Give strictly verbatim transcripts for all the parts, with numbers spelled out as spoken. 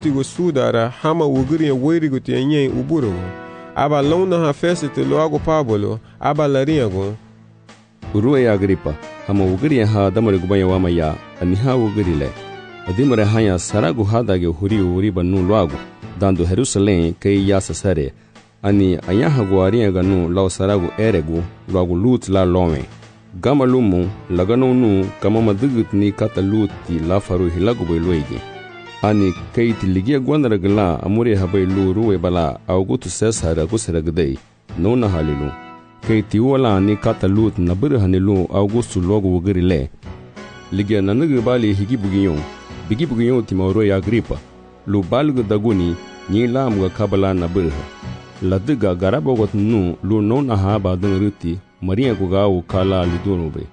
tigo sudara hama wugiri wirigo ti enye uburugo. Aba lona ha festa te logo Pablo aba lariago. Urue Agripa, hama wugiri ha damare gubaya wama ya aniha wugiri le. Adimare haya saragu hadage huri uri banu logo. Dando Jerusalém kei ya sasare. Ani ayaha guariaga nu lao saragu eregu logo lut la lome. Gama lumu lagano nu kama madugit ni kata luti la faru hilagu bai luigi. Ani kei tiligia guandaragla amuri habai lu ruwe bala Augusto Cesar agusaragdei nona halilu. Kei tiwala ni kata lut nabir hanilu Augusto logo wugiri le. Ligia nanugi bali higi bugiyon. Bigi bugiyon ti Mauro Agripa. Lu balgu daguni ni lamuga kabala nabir. Ladiga garabogot nu lu nona haba deng ruti Maria Gugau Kala Lidunube.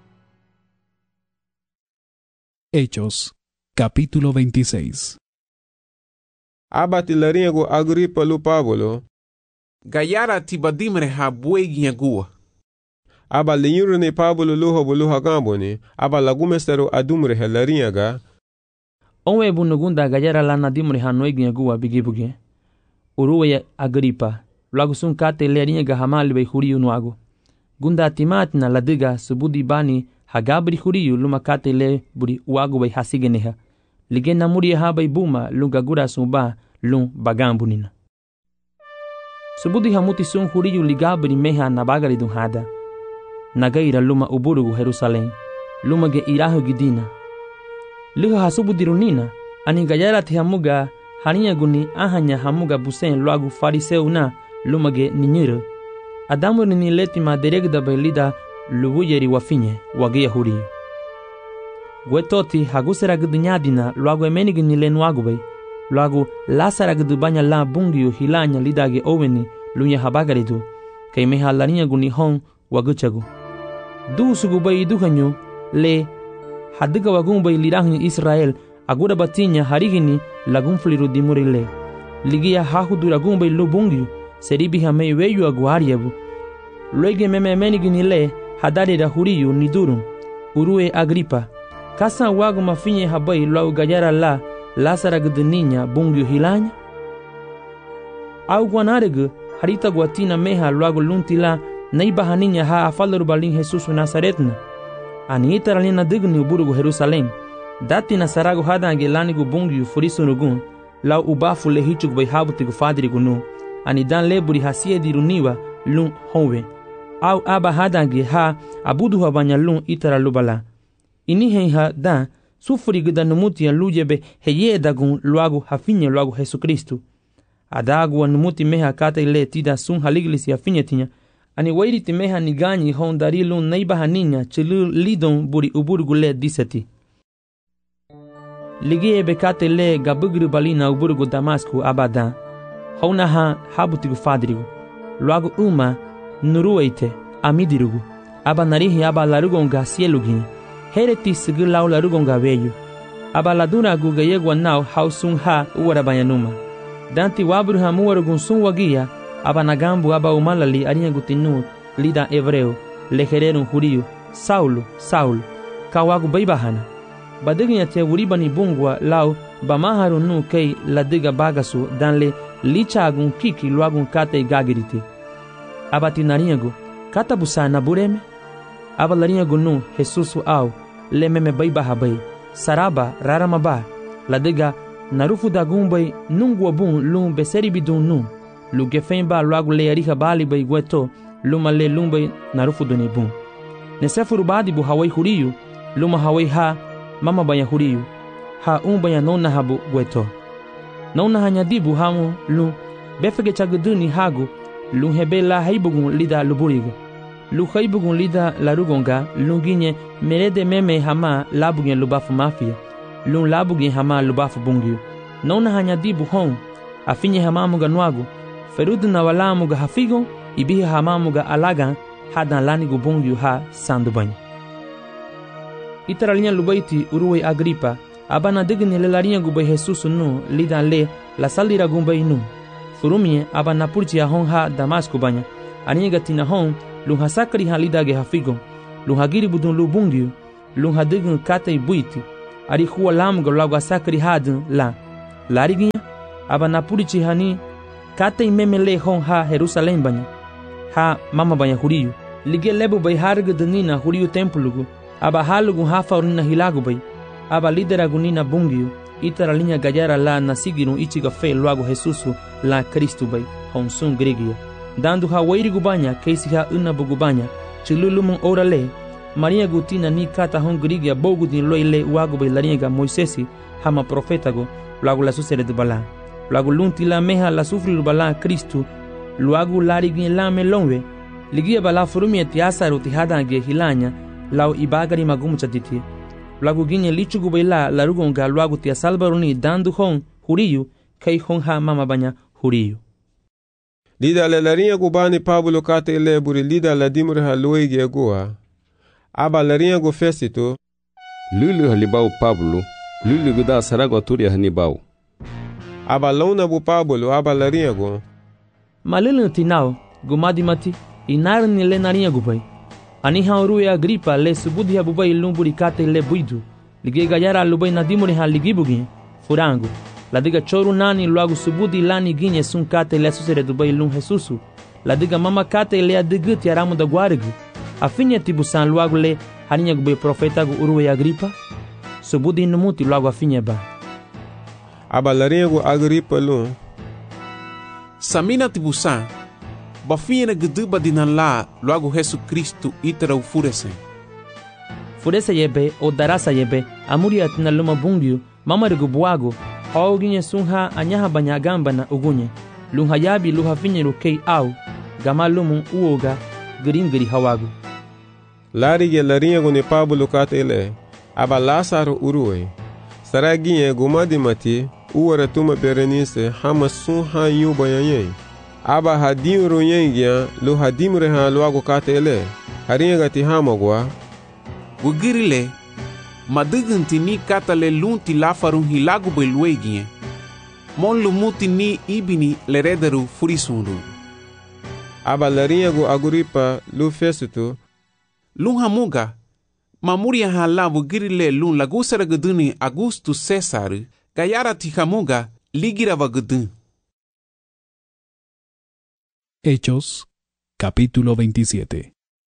Hechos, capítulo veintiséis. Abati lariago Agripa lu Pablo. Gayara tibadimre ha buegi agua. Aba liyurne Pablo luho buluha gamboni. Aba lagumestero adumre he lariaga. Onwe bunugunda gayara lana dimre ha noegi agua bigibuge. Uruwe Agripa. Lagu sun kate lariaga hamali be huriu nuago. Gunda timatina ladiga subudi bani hagabri huriyu lumakate le buri uagu bai hasigeneha. Ligena muri ha bai buma lunga gura sumba lung bagambunina. Subudi hamuti sun huriyu ligabri meha nabagari dun hada. Nagaira luma uburugu Jerusalém. Luma ge irahu gidina. Liha hasubudi runina. Ani gayara te hamuga hania guni ahanya hamuga busen luagu fariseu na luma ge ninyira. Adamu ni leti maderegda belida lubuyeri wafinye wagia huri. Gwetoti hagusera gdunyadina luagu emenigi ni lenuagu bay. Luagu lasara gdubanya la bungiu hilanya lidage oweni lunya habagaridu. Kay meha larinya guni hon waguchagu. Du sugu bay duhanyu le hadiga wagun bay lirahanyu Israel agura batinya harigini lagun fliru dimuri le. Ligia hahudura gun bay lubungiu. Seribi hamei weyu aguariabu. Loige meme menigini le hadari da huriyu nidurum. Urue Agripa. Kasa wagu mafinye habai lau gajara la lasara gdeninya bungiu hilanya. Au guanaregu harita guatina meha luagu lunti la naiba haninya ha afalaru balin Jesus Nazaretna. Ani itaralina digni uburugu Jerusalém. Dati nasaragu hadange lanigu bungiu furisunugun. Lau ubafu lehichug bai habutigu fadrigu nu. Ani dan leburi hasie diruniwa lun honwe. Au aba hadangi ha abudu habanya lun itara lubala. Ini hei ha dan sufuri gida numuti ya lujebe heye dagun luagu hafinye luagu Jesu Kristu. Adagu wa numuti meha kata ile tida sun haliglis ya finye tinya. Ani wairiti meha niganyi hondari lun naiba haninya chilu lidon buri uburgu le diseti. Ligie bekate le gabugri balina uburgu Damasku abadan. Hauna ha habutigu fadrigu. Luagu uma nurueite amidirugu. Aba narihi aba larugonga sielugi. Hereti sigi lau larugonga veyu. Aba laduna guga yegwa nau hausun ha uwarabayanuma. Danti wabru ha muwarugun sun wagia. Aba nagambu aba umalali ariangutinu lida evreu. Lehererun huriyu. Saulo, Saulo. Kawagu baibahana. Badiginya te uribani bungwa lau bamaharu nu kei ladiga bagasu danle lichagun kiki luagun kate gagiriti. Abati narinyagu kata busa na bureme. Aba larinyagu nu Jesusu au lememe baibaha bai. Saraba raramaba ladiga narufu dagumbay nungwa bun lum beseri bidun nu. Lugefen ba luagu leariha bali bai gweto luma le lumbay narufu duni bun. Nesefuru badi bu hawai huriyu luma hawai ha mama banya huriyu ha umbanya nona habu gweto. Nona hanyadibu hamu lu befege chaguduni hagu lu hebela haibugun lida luburiga. Lu haibugun lida larugonga lunginye merede meme hama labugen lubafu mafia. Lu labugen hama lubafu bungiu. Nona hanyadibu hon afinye hamamuga nwagu. Ferudu na walamuga hafigon ibihi hamamuga alagan hadan lanigu bungiu ha sandubany. Itaralinha lubaiti uruwe Agripa. Abana digni le larinha gubay Jesus nu lidan le la salira gumbay nu. Furumie abana purchi a hon ha Damasco banya. Aniga tina hon lu hasakri ha lidage hafigon. Lu hagiri budun lu bungiu. Lu hadign kate buiti. Ari huwa lamgo lagu asakri hadun la. Lariginya aba napurichi hani kate imemele hon ha Jerusalem banya ha mama banya huriyu lige lebu bay harga denina huriyu templugu aba halugu ha faunina hilagu bay aba lidera gunina bungiu itara linha gayara la nasigiru ichiga fe luago Jesusu la Cristo bay hon sun gregia dando ha wairigu banya keisi ha una bugu banya chilulumun orale Maria gutina ni kata hon gregia bogu din loile uago bay laringa Moisesi hama profetago luago la susere de bala luago lunti la meha la sufri bala Cristo luago larigi la melonwe ligia bala furumi tiasa rutihada ge hilanya lau ibagari magumu chatiti luago ginye lichugu baila la rugonga luago tia salbaruni dandu hon huriyu kai hon ha mama banya huriyu lida la laringa gubani Pablo kate ile buri lida la dimure ha loige goa aba laringa go fesito lulu halibau Pablo lulu guda sarago turia hanibau aba launa bu Pablo aba laringa go malulu tinao gumadi mati inar ni le naringa gubai ani hauru Agripa le subudi abubai lumburi kate le buidu lige gayara lubai nadimuri ha ligibugi furango la diga choru nani luagu subudi lani ginye sun kate le susere dubai lum Jesusu la diga mama kate le adiguti aramu da guarigu afinya tibusan luagu le haninya gubai profeta gu urue Agripa subudi numuti luagu afinya ba aba laringa go Agripa lum samina tibusan bafinha geduba dinala logo Jesu Cristo itera ufurese furese yebe o darasa yebe amuri atina luma bungiu mama regu buago hauginye sunha anyaha banyagamba na ugunye lunha yabi luha finyeru kei au gama lumu uoga giringiri hawagu larige laringa go ne Pablo kate ile aba Lazaro urue saraginye gumadi mati uwara tuma Berenice hama sunha yuba yanye aba hadim royengia lo hadim reha loago katele haringa ti hamagwa gugirile madugunti ni katale lunti lafarun hilagu belwegie mon lumuti ni ibini lerederu furisundu aba laringa go Agripa lo fesuto lun hamuga mamuria hala gugirile lun lagusara guduni Augustus Cesar gayara ti hamuga ligira vagudun. Hechos, capítulo veintisiete.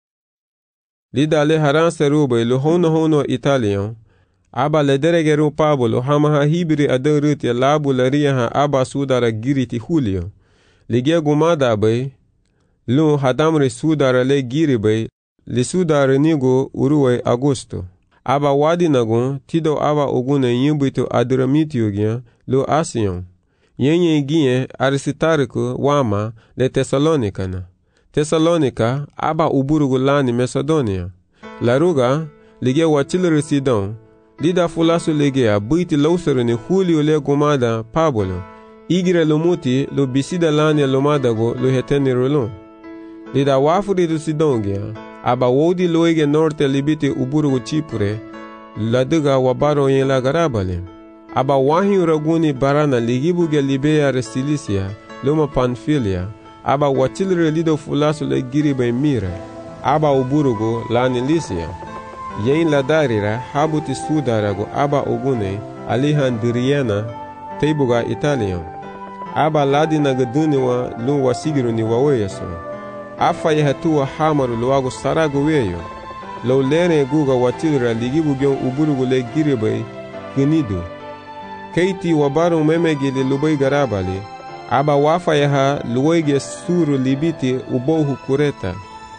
Lida le haran serube lo hono hono italian. Aba le deregeru Pablo hama ha hibri aderuti labu laria ha aba sudara giriti Julio. Ligia gumada bay. Lu hadamre sudara le giri bay. Li sudara nigo uruwe Augusto. Aba wadi nagon tido aba ogune yimbuito adramitio gyan lo asion. Yenye ginye Aristarco wama le Tesalonika na. Tesalonika aba uburugu lani Macedonia. Laruga lige wachilere Sidon. Lida fulasu lige a buiti lausere ni Julio le gumada Pablo. Igire lo muti lo bisida lani lomada go lo heteni rolon. Lida wafuri do Sidon gya. Aba wodi loige norte libiti uburugu Chipre. Laduga wabaro yen la garabale. Aba wahi raguni barana ligibuge Libea Restilicia, loma Pamphylia, aba wachilre lido fulasu le giribe Mira, aba uburugo lani Lycia. Yen la darira habuti sudarago aba ogune Alejandriana teibuga Italian. Aba ladina gaduniwa lu wasigiru ni waweyaso. Afa yehatua hamaru luago sarago weyo. Lo lene guga wachilre ligibuge uburugo le giribe Gnido. Keiti wabaru memegi li lubai garabali, aba wafa yaha luwege suru libiti ubohu kureta.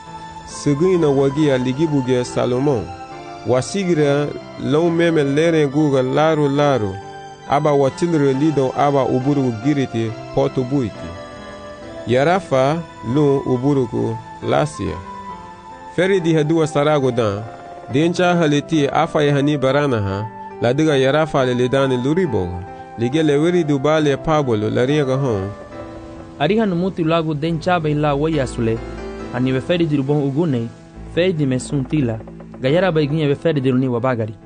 Sigina wagia ligibuge Salomon. Wasigira lau meme lere guga laru laru, aba watilre lido aba uburugu giriti poto buiti. Yarafa lu uburugu Lasia. Feri di hadua sarago dan, dencha haliti afa yahani baranaha, ladiga yarafa le lidani luribo lige le wiri dubale Pablo laringa hon ariha numuti lagu denchaba ila wayasule ani beferi dirubon ugune fedi mesuntila gayara baiginya beferi diruni wabagari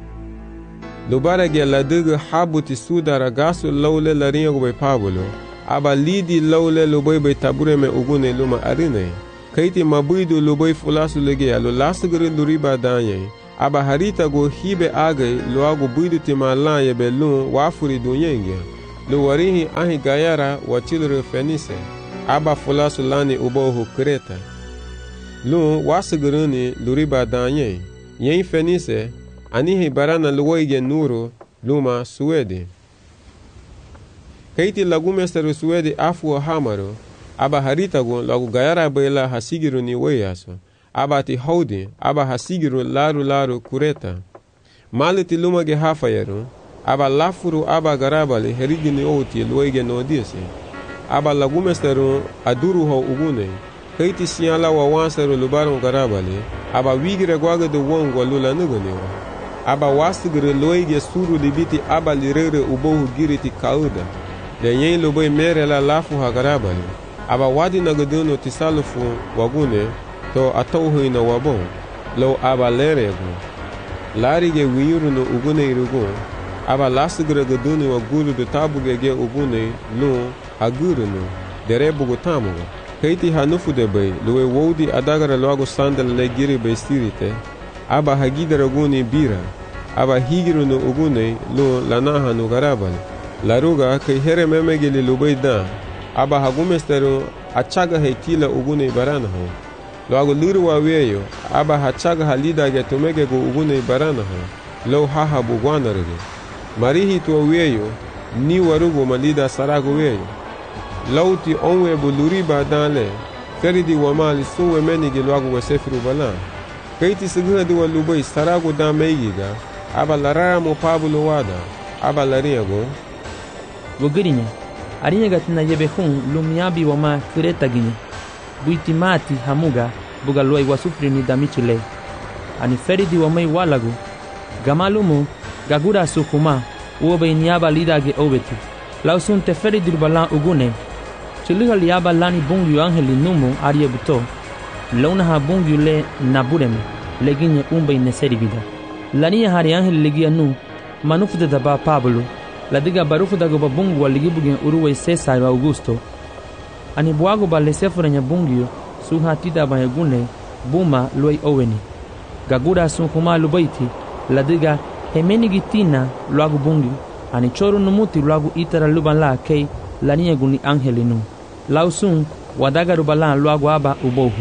lubara ge ladiga habuti sudara gasu lawle laringa go Pablo aba lidi lawle lubai be tabure me ugune luma arine kaiti mabuidu lubai fulasu lege alo lasgere luriba danye aba harita go hibe age loago buidu tima lan yebe lun wafuri dunyenge lu warihi ahi gayara wa chilru Fenice, aba fulasu lani ubohu Kreta. Lu wasiguruni luriba danye, yen Fenice, anihi barana luwaige nuru, luma Suedi. Keiti lagumesteru Suedi afu hamaru, aba haritagu lagu gayara bela hasigiru ni weyaso, aba ti haudi, aba hasigiru laru laru Kureta. Maliti lumage hafayeru, aba lafuru aba garabali herigini outi luege no disi. Aba lagumesteru aduru ho ugune, keiti siala wa wanseru lubaru garabali, aba wigire gwaga de wongwa lula nuganiwa. Aba wasigire luege suru libiti aba lirere ubohu giriti kauda. De yen lubai mere la lafu ha garabali. Aba wadi nagadunu tisalufu wagune, to atauhu na wabon, lo aba leregu. Larige wiru no ugune irugu, aba lasigre gaduni wa guru de tabuge ge ugune lu aguru no dere bugu tamuga. Keiti hanufu de bay, luwe wodi adagara loago sandal le giri bay stirite, aba hagidara guni bira, aba higiru no ugune lu lanaha no garabal. Laruga kei here memegili lubay da, aba hagumesteru achaga heitila ugune barana ho. Loago liru wa weyo, aba hachaga halida ge tumege go ugune barana ho, lo haha bugwana rege. Marihi tuwa weyo, ni warugo malida sarago weyo. Lauti onwe buluriba danle, feridi wa mali suwe menigi loago wa sefiru balan. Keiti siguna diwa lubay sarago da meigiga, aba larara mo pabulo wada, aba lariago. Vogirinya, arinya gatina yebehun lumiabi wa ma Kreta ginya. Buitimati hamuga buga luai wasufri ni damichile. Ani feridi wa mai walagu. Gamalumu gagura sukuma uobe niaba lidage obeti. Lausun te feridi balan ugune. Chiliha liaba lani bungyu angeli numu arie buto. Launa ha bungyu le nabureme. Leginye umbe ineseri vida. Lania hari angeli legia nu. Manufu de daba Pablo. La diga barufu da goba bungu wa ligibugen uruwe Cesar wa Augusto. Ani buago ba lesefura nya bungio suha tida ba yagune buma luai oweni. Gagura sun kuma lubaiti la diga hemeni gitina luagu bungi. Ani choru numuti luagu itara luban la kei la niya guni angelinu. Lausun wadaga rubala luagu aba ubohu.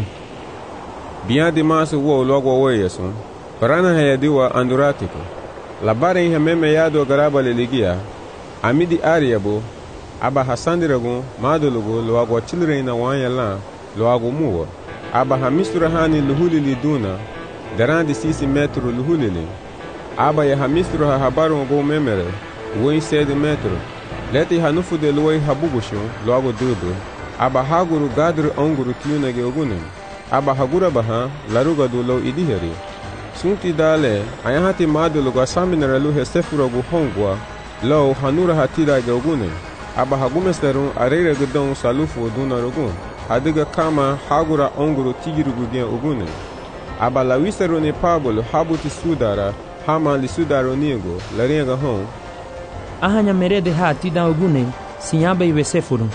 Bian di masu wo luagu weyesun. Parana hayadiwa anduratiko. Labare ihe meme yado garaba leligia. Amidi ariabo. Aba hasandiragu madulugu luagu chilre na wanya la luagu muwa. Aba hamistura hani luhulili duna. Darandi sisi metro luhulili. Aba ya hamistura ha habaru go memere. Uwe sedi metro. Leti hanufu de luwe habugushu luagu dudu. Aba haguru gadru onguru tiuna ge ogunem. Aba hagura baha laruga du lo idiheri. Sunti dale ayahati madulugu asaminara luhe sefuragu hongwa. Lo hanura hatida ge ogunem. Aba hagumesteru arere gudon salufu dunarugun. Hadiga kama hagura onguru tigirugu gen ugune. Aba lawiseru ni Pablo habuti sudara hama li sudaro niego larenga hon. Ahanya merede ha tida ugune sinyaba iwe sefuru.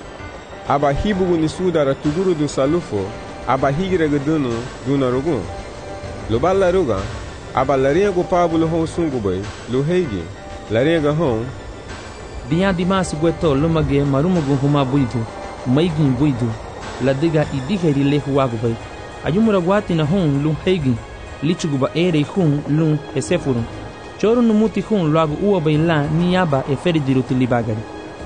Aba hibugu ni sudara tuguru du salufu. Aba higire gudunu dunarugun. Lubala ruga. Aba larenga Pablo hon sungubay luhegi larenga hon. Bian dimasi gweto lumage marumugu huma buidu, maigin buidu, la diga idiheri le huagu bay. Ayumura gwati na hon lum heigin, lichuguba ere hun lum esefurun. Choru numuti hun luagu uwa bay la niyaba e feridiru tilibagari.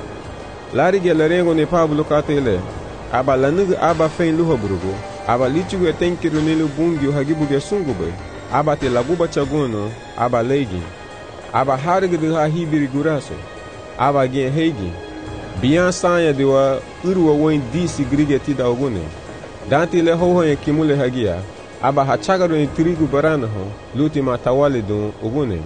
Larige larengo ne Pablo katele, aba lanugu aba fein luhoburugu, aba lichugu e tenkiru nilu bungi hagibuge sungubay, aba te laguba chagono, aba leigin, aba harigu ha hibiri guraso. Aba gen heigi. Bian sanya diwa uruwa woin disi grige tida ogune. Danti le hoho ye kimule hagia. Aba hachagaru ni trigu barana ho. Luti matawali dun ogune.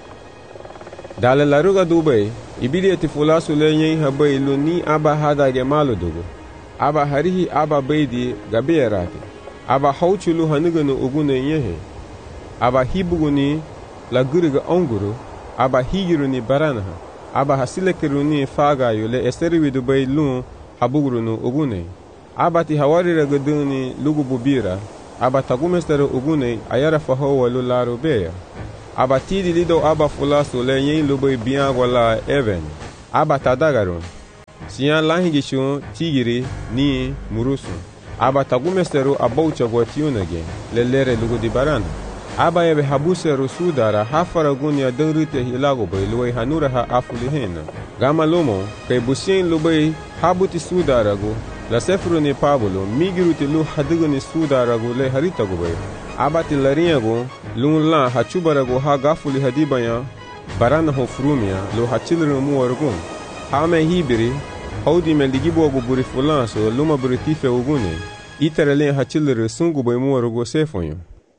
Dale laruga dubay. Ibili eti fulasu le nyen habay lu ni aba hada ge malu dugu. Aba harihi aba beidi gabe rati. Aba hauchulu hanuganu ogune nyehe. Aba hibugu ni la guriga onguru. Aba higiru ni barana ha. Aba hasilekiru ni faga yule esteriwi dubay lun habuguru no ugune. Aba ti hawarira guduni lugu bubira. Aba tagumesteru ugune ayara fahowa lularu beya. Aba tidi lido aba fulasu le yen lubay bian wala even. aba tadagaron. Siya lahingishun tigiri ni murusun. Aba tagumesteru abaucha gwatiunage lelere lugu di barana. Aba ebe habuseru sudara hafara gunya denrite hilago bay luwe hanura ha afulihena. Gama lomo kay busien lubay habuti sudaragu la sefru ni Pablo migiruti lu hadigani sudaragu le haritagu bay. Aba tilariagu lun la hachubaragu ha gafuli hadibaya barana ho frumia lo hachilru muwargun. Hame hibiri haudi me ligibogu buri fulanso luma buri tife ugune. Iterele hachilru sungu bay muwargu sefonyo.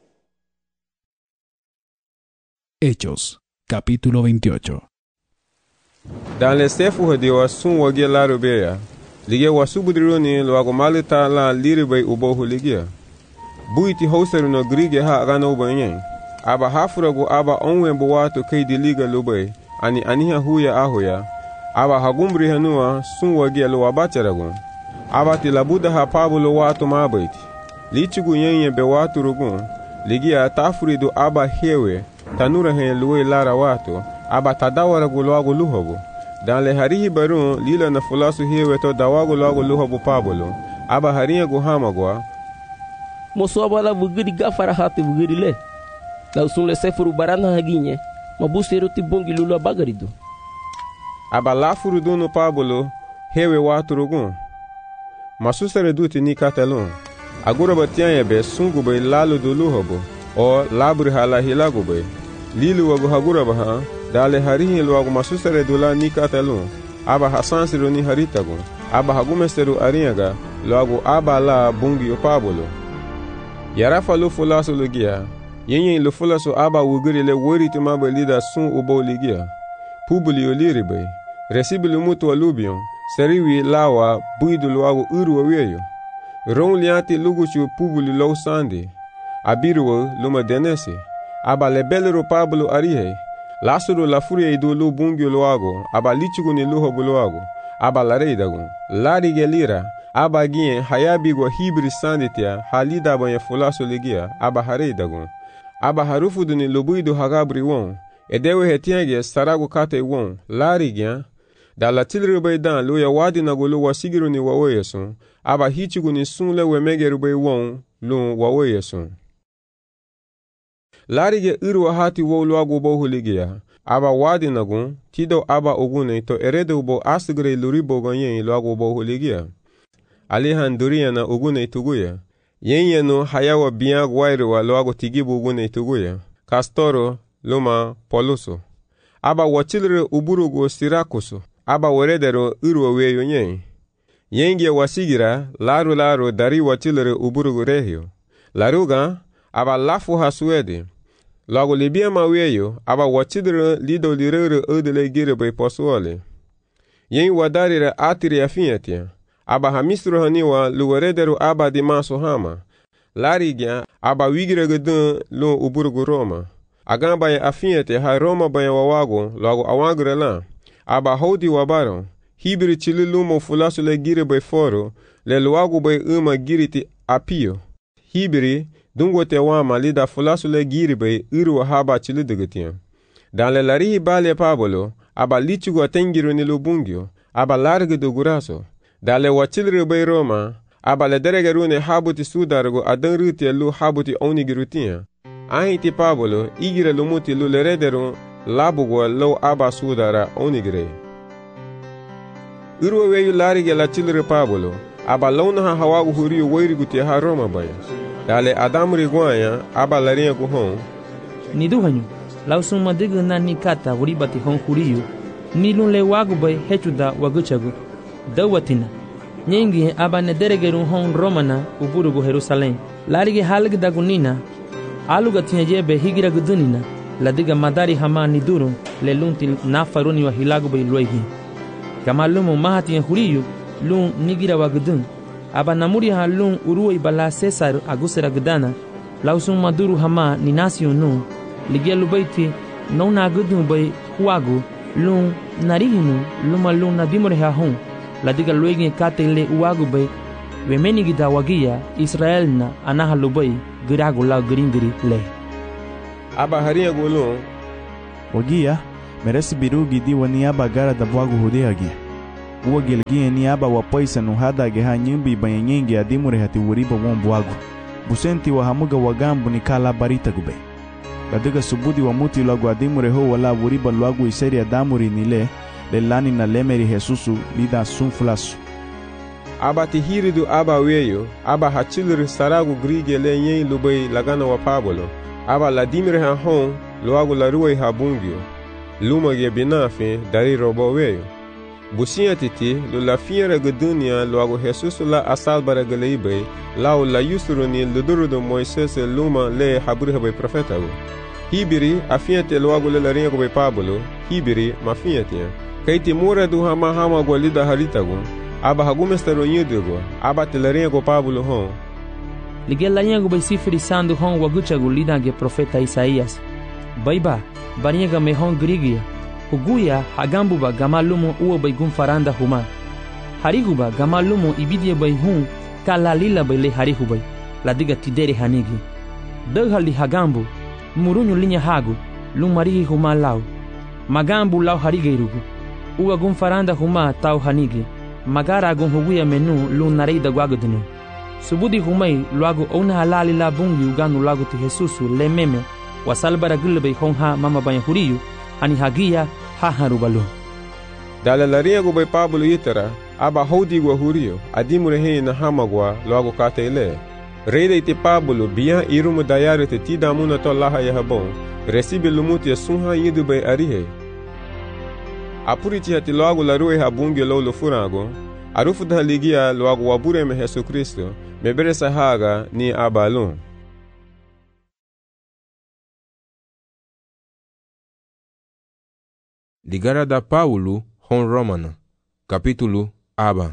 Hechos, capítulo veintiocho. Dans le sefu de wasun wage la rubeya, lige wasubudroni lo agomalita la liribe ubohu ligia. Buiti hauseru no grige ha gano banyen. Aba hafuragu aba onwe buwatu keidi liga lube, ani aniha huya ahoya. Aba hagumbri hanua sun wage lo abacharagun. Aba tilabuda ha Pablo watu mabaiti. Lichigu yenye be watu rugun, ligia tafuridu aba hewe, tanura hen luwe lara watu, aba tadawara gulwagu luhobu. Dan le harihi barun lila na fulasu hewe to dawagu lwagu luhobu Pablo, aba hariya guhamagwa. Moso abala vugiri gafara hati vugiri le. La usun le sefuru barana haginye, mabuseru ti bongi lulu abagarido. Aba lafuru dunu Pablo, hewe watu rugun. Masusare duti ni katelun. Agura batianya be sungu be lalu du luhobu, o labri hala hilagu be. Lilu wagu hagura baha, dale harihi luagu masusare dula ni katelun. Aba hasansiru ni haritagu. Aba hagumesteru ariaga, luagu aba la bungi o Pablo. Yarafa lu fulasu lugia. Yenye lu fulasu aba wugiri le wori tumabe lida sun ubo ligia. Pubuli o liribe. Resibili mutu wa lubion. Seriwi lawa buidu luagu uru wa weyo. Ron lianti luguchu pubuli lau sandi. Abiruwa luma denesi. Aba lebelero Pablo arihe. Lasuru la furia idu lu bungi luago. Aba lichugu ni luho buluago. Aba lareidagu. Lari gelira. Aba gien hayabigwa hibri sanditia. Halida banye fulaso ligia. Aba hareidagu. Aba harufudu ni lubuidu hagabri won. Edewe hetienge saragu kate won. Lari gian. Da la tilrube dan lu ya wadi na gulu wasigiru ni waweyesun. Aba hichugu ni sun le wemegerube won lu waweyesun. Larige irwa hati wo luagu bohu ligia. Aba wadi nagun, tido aba ogune to erede ubo asigre luribo ganyen luagu bohu ligia. Alihan duria na ogune tuguya. Yenye no hayawa biang wairwa luagu tigibu ogune tuguya. Castoro luma poluso. Aba wachilre uburugo sirakusu. Aba weredero irwa weyo nyen. Yengie wasigira laru laru dari wachilre uburugo rehio. Laruga aba lafu hasuede. Lagu libia maweyo aba wachidre lido lirere odele gire bay posuole. Yen wadarire atiri afinetia. Aba hamisro haniwa luweredero aba di maso hama. Larigya aba wigire gedun lu uburugo Roma. Agamba ya afinete ha Roma baya wawago lagu awagre la. Aba hodi wabaro. Hibiri chili lumo fulasu le gire bay foro. Le luagu bay uma giriti apio. Hibiri dungo te wama lida fulasu le giri bay iru haba chili degetian. Dan le larihi bale Pablo, aba lichugu atengiru ni lubungio, aba large do guraso. Dan le wachilri bay Roma, aba le deregerune habuti sudargo adan ruti lu habuti onigirutian. Ahiti Pablo, igire lumuti lu lerederu labugwa lo aba sudara onigire. Iru weyu larige la chilri Pablo, aba launa ha hawagu huriu wairiguti ha Roma baya. Dale adamri guanya aba larinha guhon. Ni duhanyu, lausum madiga na ni kata wuribati hon huriu. Ni lun le wagu bay hechuda waguchagu. Dawatina. Nyengi aba ne deregeru hon Romana uburugu Jerusalem. Larige halg dagunina. Aluga tinyajebe higira gudunina. Ladiga madari hama ni durun le lunti nafaruni wa hilagu bay luegi. Kama lumu mahati ya huriu lun nigira wagudun. Aba namuri ha lun uruwa ibala Cesar agusera gudana. Lausun maduru hama ni nasio nu. Ligia lubaiti nona gudun bay huagu lun narihinu luma lun nadimore ha hon. Ladiga luegi kate le uagu bay. Wemeni gida wagia Israel na anaha lubay giragu la giringiri le. Aba haria gulun. Wagia merece birugi di wani aba gara da bwagu hudehagi. Uwa gilgi ni aba wa paisa no hada ge ha nyimbi banyengi adimure hati wuriba won bwagu. Busenti wa hamuga wagambu ni kala barita gube. Ladiga subudi wa muti lagu adimure ho wala wuriba lagu iseri adamuri nile lelani na lemeri Jesusu lida sunfulasu. Aba tihiridu aba weyo, aba hachilur saragu grige le nyen lubay lagana wa pabolo. Aba ladimire ha hon, luagu la ruwe ha bungyo. Luma ge binafe dari robo weyo. Busiya titi, lu la fiera gudunia luagu Jesusu la asalbara galeibay, lau la yusuru ni ludurudu Moises luma le haburi habay profeta go. Hibiri, afiate luagu le la ringa go pabolo, hibiri, mafiate. Kaiti mura du hama hama go lida harita go. Aba hagumestero nyudugo, aba teleria go Pablo hon. Ligela nyago bai sifiri sandu hon wagucha go lidange profeta Isaías. Baiba, bariega me hon grigia. Huguya hagambuba gamalumo uo bai gumfaranda huma. Hariguba gamalumo ibidie bai hun kalalila bai le harihubai. Ladiga tidere hanigi. Daghali hagambu, murunyu linya hagu, lumarihi huma lau. Magambu lau harigeirugu. Uwa gumfaranda huma tau hanigi. Magara agun huguya menu lu narei da guagodinu. Subudi humai luagu ona halali la bungi uganu lagu ti Jesusu le meme wasalbara gulbe honha mama banya huriyu ani hagia ha harubalu. Dala laria go bay Pablo yitara aba hodi go huriyo adimure he na hamagwa luagu katele. Reida ite Pablo biya irumu dayare te tidamuna to laha yahabon recibe lumuti sunha yidu bay arihe. Apuriti hati loagu la ruwe habungi lolo furago, arufu da ligia loagu wabure me Yesu Kristo, mebere sahaga ni abalun. Ligara da Paulo hon Romana, capítulo aba.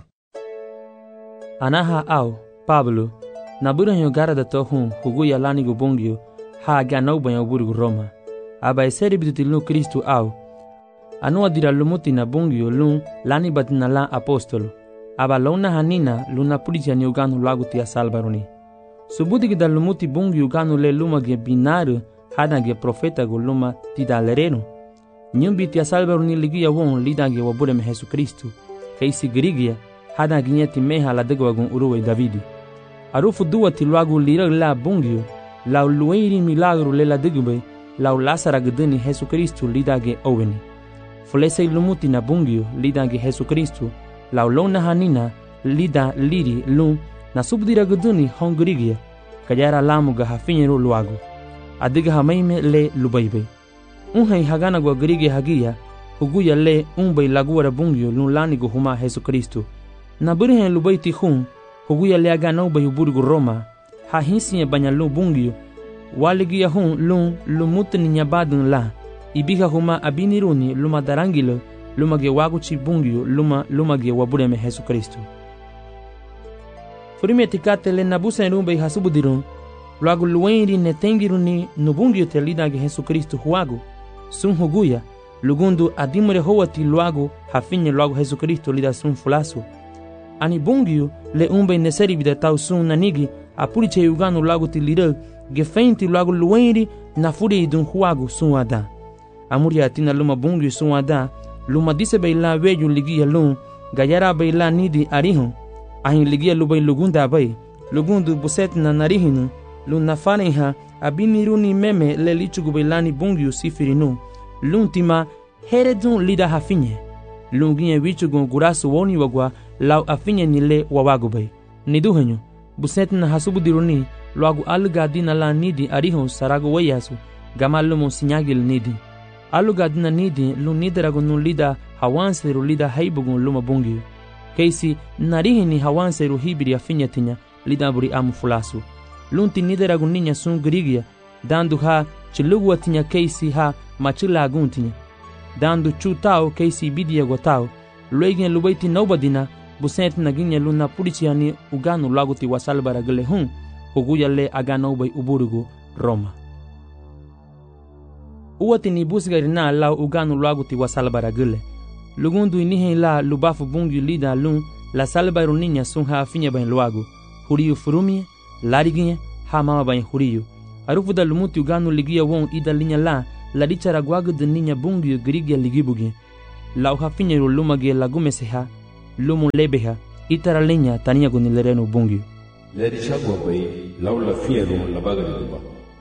Anaha au, Pablo, nabura nyo gara da tohun huguya lani gubungyo, ha ganau banyo burgu Roma. Aba eseri bitutilu Kristu au, anua dira lumuti na bungyo lun lani batina la apostolo. Aba launa hanina luna pulitia ni uganu lagu tia salbaruni. Subuti gida lumuti bungyo uganu le luma ge binaru hada ge profeta go luma tida lereno. Nyumbi tia salbaruni ligia won lida ge wabure me Jesu Kristu. Keisi grigia hada ginyeti meha la dego wagun uruwe Davidi. Arufu duwa ti lagu lira la bungyo lau lueiri milagro le la degube lau lasara gdini Jesu Kristu lida ge oweni. Fulese lumuti na bungyo lida ge Jesu Kristu, lau lona hanina lida liri lun na subdira guduni hongrigia, kajara lamu ga hafinyero luagu. Adiga hamaime le lubaibe. Unhai hagana gwa grige hagia, huguya le unbay laguara bungyo lun lani go huma Jesu Kristu. Na burihen lubaiti hun, huguya le agana ubay uburgu Roma, ha hinsiye banya lu bungyo, waligia hun lun lumutni nyabadun la, ibiga huma abiniruni luma darangilo luma ge waguchi bungyo luma luma ge wabure me Jesu Kristu. Furime tikate le nabusa enumbe hasubudirun luagu luenri netengiruni nubungyo te lida ge Jesu Kristu huagu sun huguya lugundu adimure howati luagu hafinye luagu Jesu Kristu lida sun fulasu. Ani bungyo le umbe neseri vida tau sun nanigi apuriche uganu luagu ti lida ge feinti luagu luenri na furi idun huagu sun ada. Amuri atina luma bungyo sun ada, luma dise baila weju ligia lun, gayara baila nidi arihun, ahin ligia lubay lugunda bay, lugundu buset na narihinu, lun nafaneha abiniruni meme le lichugu bailani bungyo sifirinu, lun tima heredun lida hafinye, lun ginye wichugu gurasu woni wagwa lau afinye nile wawagu bay. Niduhenyo, buset na hasubudiruni, luagu aluga dina la nidi arihun saragu wayasu, gamalumu sinyagil nidi. Aluga dina nidi lun nidaragu nun lida hawanseru lida haibugun luma bungyo. Keisi narihini hawanseru hibiri afinya tinya lida buri amu fulasu. Lunti nidaragu ninya sun grigia, dandu ha chilugu tinya keisi ha machila agun tinya. Dandu chu tau keisi bidia gotau, luegin lubaiti naubadina, busent naginya luna purichiani uganu laguti wasalbara gale hun, huguya le agana ubay uburugu Roma. Uwati ni busgari na lau uganu lagu ti wasalbara gule. Lugundu inihe la lubafu bungi lida lun la salbaru ninya sun ha afinya bain luagu. Huriyu furumie, lariginye, ha mama bain huriyu. Arufu da lumuti uganu ligia won ida linya la la dichara guagu de niña bungyu grigia ligibugi. Lau hafinyeru lumage lagumeseha, lumu lebeha, itara leña tania gunilerenu bungyu. Ledi chagwa bay, lau la fieru la bagari duba.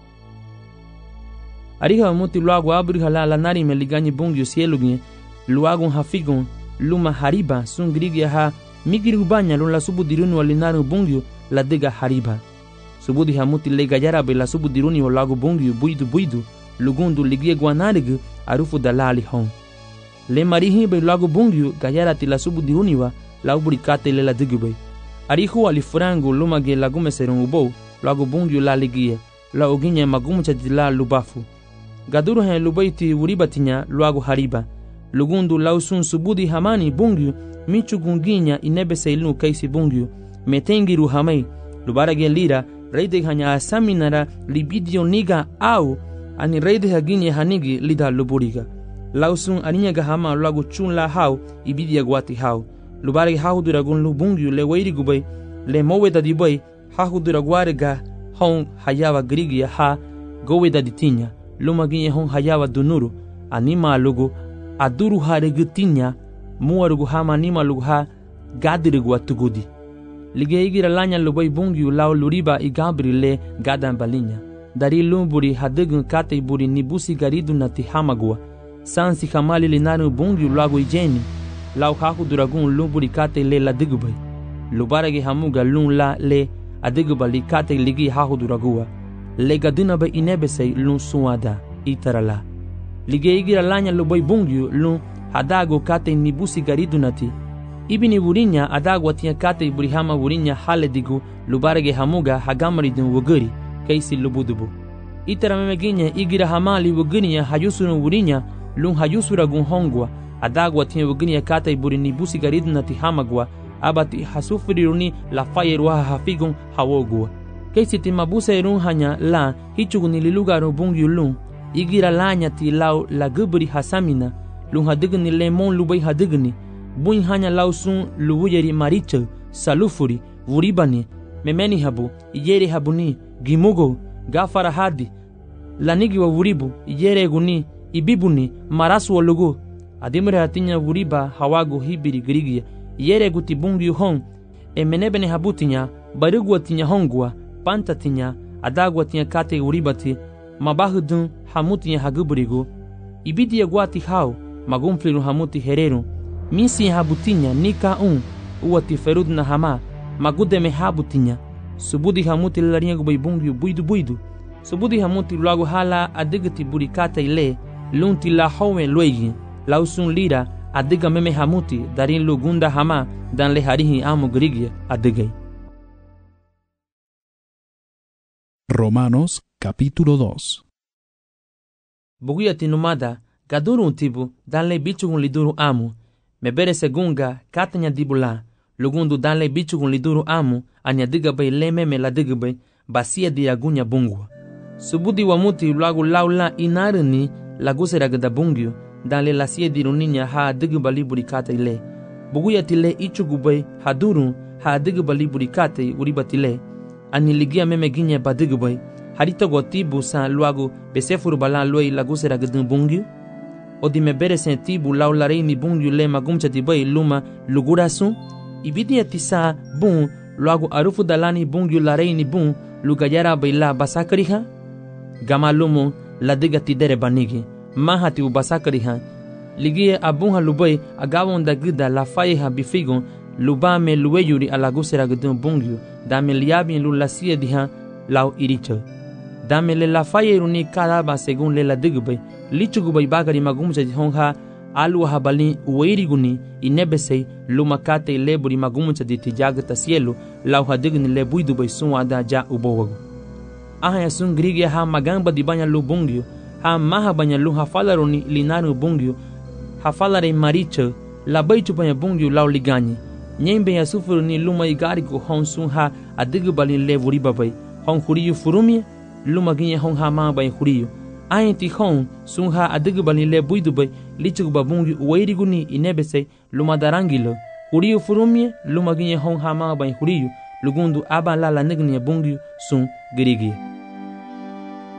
Ariha muti luagu abriha la la nari me ligani bungyu sielugi, luagun hafigun, luma hariba sun grigia ha migiri ubanya lun la subu dirunu alinaru bungyu la dega hariba. Subudi hamuti le gayarabe la subu diruni o lagu bungyu buidu buidu, lugundu ligie guanarigu arufu dalali hon. Le marihi be lagu bungyu gayarati la subu diruniwa la uburikate le la digube. Arihu alifrangu lumage lagume serun ubo, lagu bungyu la ligie, la uginye magumucha la lubafu. Gaduru hen lubaiti uribatinya lagu hariba. Lugundu lausun subudi hamani bungyu, michu gunginya inebe seilu kaisi bungyu, metengiru hamai, lubarage lira, reide hanya asaminara libidio niga au, ani reide haginye hanigi lida luburiga. Lausun aninyaga hama lagu chun la hau, ibidia guati hau. Lubarage hau duragun lubungyu le weiri gubay, le moweda dibay, hau duraguarega hon hayawa grigia ha, goweda ditinya, lumaginye hon hayawa dunuru, anima lugu, aduru haregutinya, muarugu hama nima lugu ha, gadirigu atugudi. Lige igira lanya lubay bungyu lau luriba igabri le gadan balinya. Dari lumburi hadegun kate buri nibusi garidu nati hamagua. Sansi kamali linaru bungyu lagu ijeni. Lau haku duragun lumburi kate le la digubay. Lubarage hamuga lun la le adigubali kate ligi haku duragua. Le gaduna ba inebesei lun suada itarala. Lige igira lanya lubay bungyu lun hadago kate nibusi garidu nati. Ibini wurinya adagwa tia kate burihama wurinya hale digu lubarage hamuga hagamari dun wuguri kaisi lubudubu. Itara memeginya igira hamali wugurinya hayusunu wurinya lun hayusura gun hongwa adagwa tia wugurinya kate buri nibusi garidu nati hamagwa abati hasufiriruni la fayerwa hafigun hawogwa. Kaisi timabuse irun hanya la hichuguni lilugaru bungyu lun igira lanya ti lau la guburi hasamina lun hadigni lemon lubay hadigni buin hanya lausun lubuyeri maricha salufuri vuribani memeni habu iyere habuni gimugo gafara hadi lanigi wa vuribu iyere guni ibibuni marasu wa lugu adimre hatinya vuriba hawago hibiri grigia iyere guti bungi hon emenebene habutinya barigwa tinya hongwa pantatinya adagwa tinya kate uribati mabahudun hamutinya haguburigo ibidi ya guati hao magumfliru hamuti hereru misi habutinya nika un uati ferud na hama magude me habutinya subudi hamuti laringa gubay bungi buidu buidu subudi hamuti lagu hala adigati burikata ile lunti la howe loigi lausun lira adiga meme hamuti darin lugunda hama dan le harihi amu grigia adigay. Romanos capítulo dos. Buguyati numada gaduru tibu dan le bichugun liduru amu mebere segunga katanya dibula lugundu dan le bichugun liduru amu anya diga bay lememe la diga bay basia diagunya bungwa subudi wa muti lagu laula inarni lagusera gada bungyo dan le lasie diruninya ha diga bali burikata ile buguyati le ichugu bay haduru ha diga bali burikata uribatile ani ligia meme ginya badiga bay harito gotibu sa luagu besefuru balan loi lagusera gada bungyo odi mebere sentibu laularei ni bungyu le magumcha dibai luma lugurasu ibidi atisa bun luagu arufu dalani bungyu larei ni bun lugayara baila basakariha gama lumu ladiga tidere banigi mahati u basakariha ligie abunha lubai agawon da gida la faiha bifigon lubame luweyuri alagusera gudun bungyu dame liabin lulasia diha lau iricho dame le la fayeruni kadaba segun le la digubay lichugubay bagari magumcha honha alwa habali uweiriguni inebesei lumakate leburi magumcha ditijagata cielo lau hadigni le buidubay sunwada ja ubowago aha ya sun grigia ha magamba dibanya lubungyo ha maha banya lu hafalaruni linaru bungyo hafalare maricha la baichu banya bungyo lau liganye nyembe ya sufuruni luma igarigo hon sun ha adigubali le buribabay hon huriyu furumie luma ginye hon ha ma bay huriyu ayenti hon sun ha adigubali le buidubay lichuba bungi uweiriguni inebese luma darangilo huriyu furumie luma ginye hon ha ma bay huriyu lugundu aba la la nigni bungi sun girigi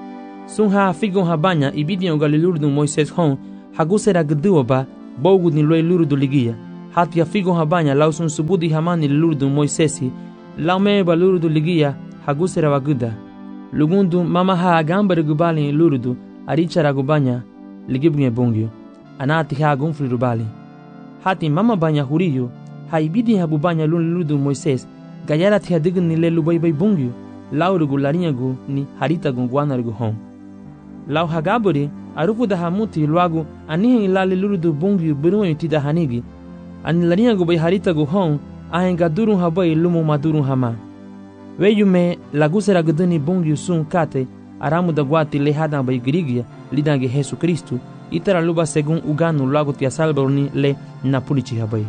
Sun ha figon ha banya ibidian galilurdu Moises hon hagusera gdua ba bogu ni loe lurdu ligia. Hati ya figon ha banya lau sun subudi hamani lurdu Moisesi lau me ba lurdu ligia hagusera waguda. Lugundu mama ha agambare gubali lurdu arichara gubanya ligibnye bungyo. Anati ha gunfli rubali. Hati mama banya huriyo ha ibidi ha bubanya lun lurdu Moises gayara ti hadigin ni le lubai bai bungyo. Lau rugu larinyagu ni harita gungwana rugu hon. Lau hagaburi arufu da hamuti luagu anihen ilali lurdu bungyo biruwa yuti da hanigi. Ani larinyagu bai harita gu hon ahen gadurun habai lumu madurun hama. Weyume lagusera guduni bungyo sun kate aramu da guati lehadan bai girigia lidange Jesu Kristu itara luba segun uganu luagu tia salborni le napulichi habai.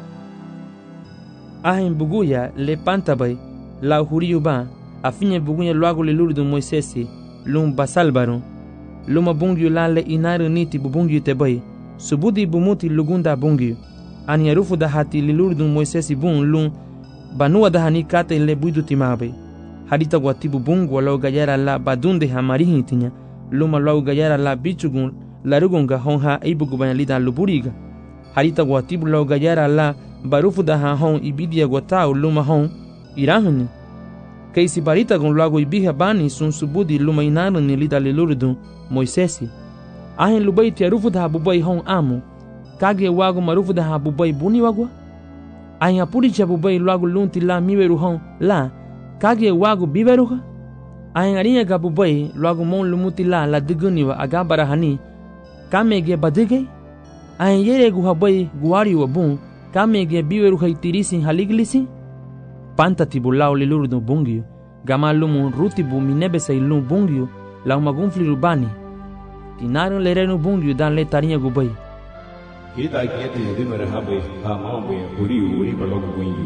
Ahen buguya le pantabai lau huriyu ba afinye bugunya luagu le lurdu Moisesi lum basalbaru luma bungyu lale inaru niti bubungyu tebai subudi bumuti lugunda bungyu ani arufu da hati le lurdu Moisesi bun lum banua da hani kate le buidu timabe harita guatibu bungu walau gayara la badunde hamarihi tinya luma lau gayara la bichugun larugunga honha ibugu banyalida luburiga harita guatibu lau gayara la barufu da ha hon ibidia guatau luma hon irahuni Keisi barita gon luago ibiha bani sun subudi luma inaru ni lida lilurdu Moisesi. Ahen lubai tia rufu da habubai hon amu. Kage wago marufu da habubai buni wagwa. Ahen apuri cha bubai luago lunti la miweru hon la. Kage wago biveruha. Ahen arinya ga bubai luago mon lumuti la la diguni wa agabara hani. Kamege badige. Ahen yere gu habai guari wa bun. Kamege biveru haitirisi haliglisi. Panta tibu lau le lurdu bungyo, gama lumu rutibu minebe sa ilum bungyo, lau magunfli rubani. Tinaru le renu bungyo dan le tarinya gubai. Kita kieti yadimare habai ha mambe huriu uri balogu bungyo.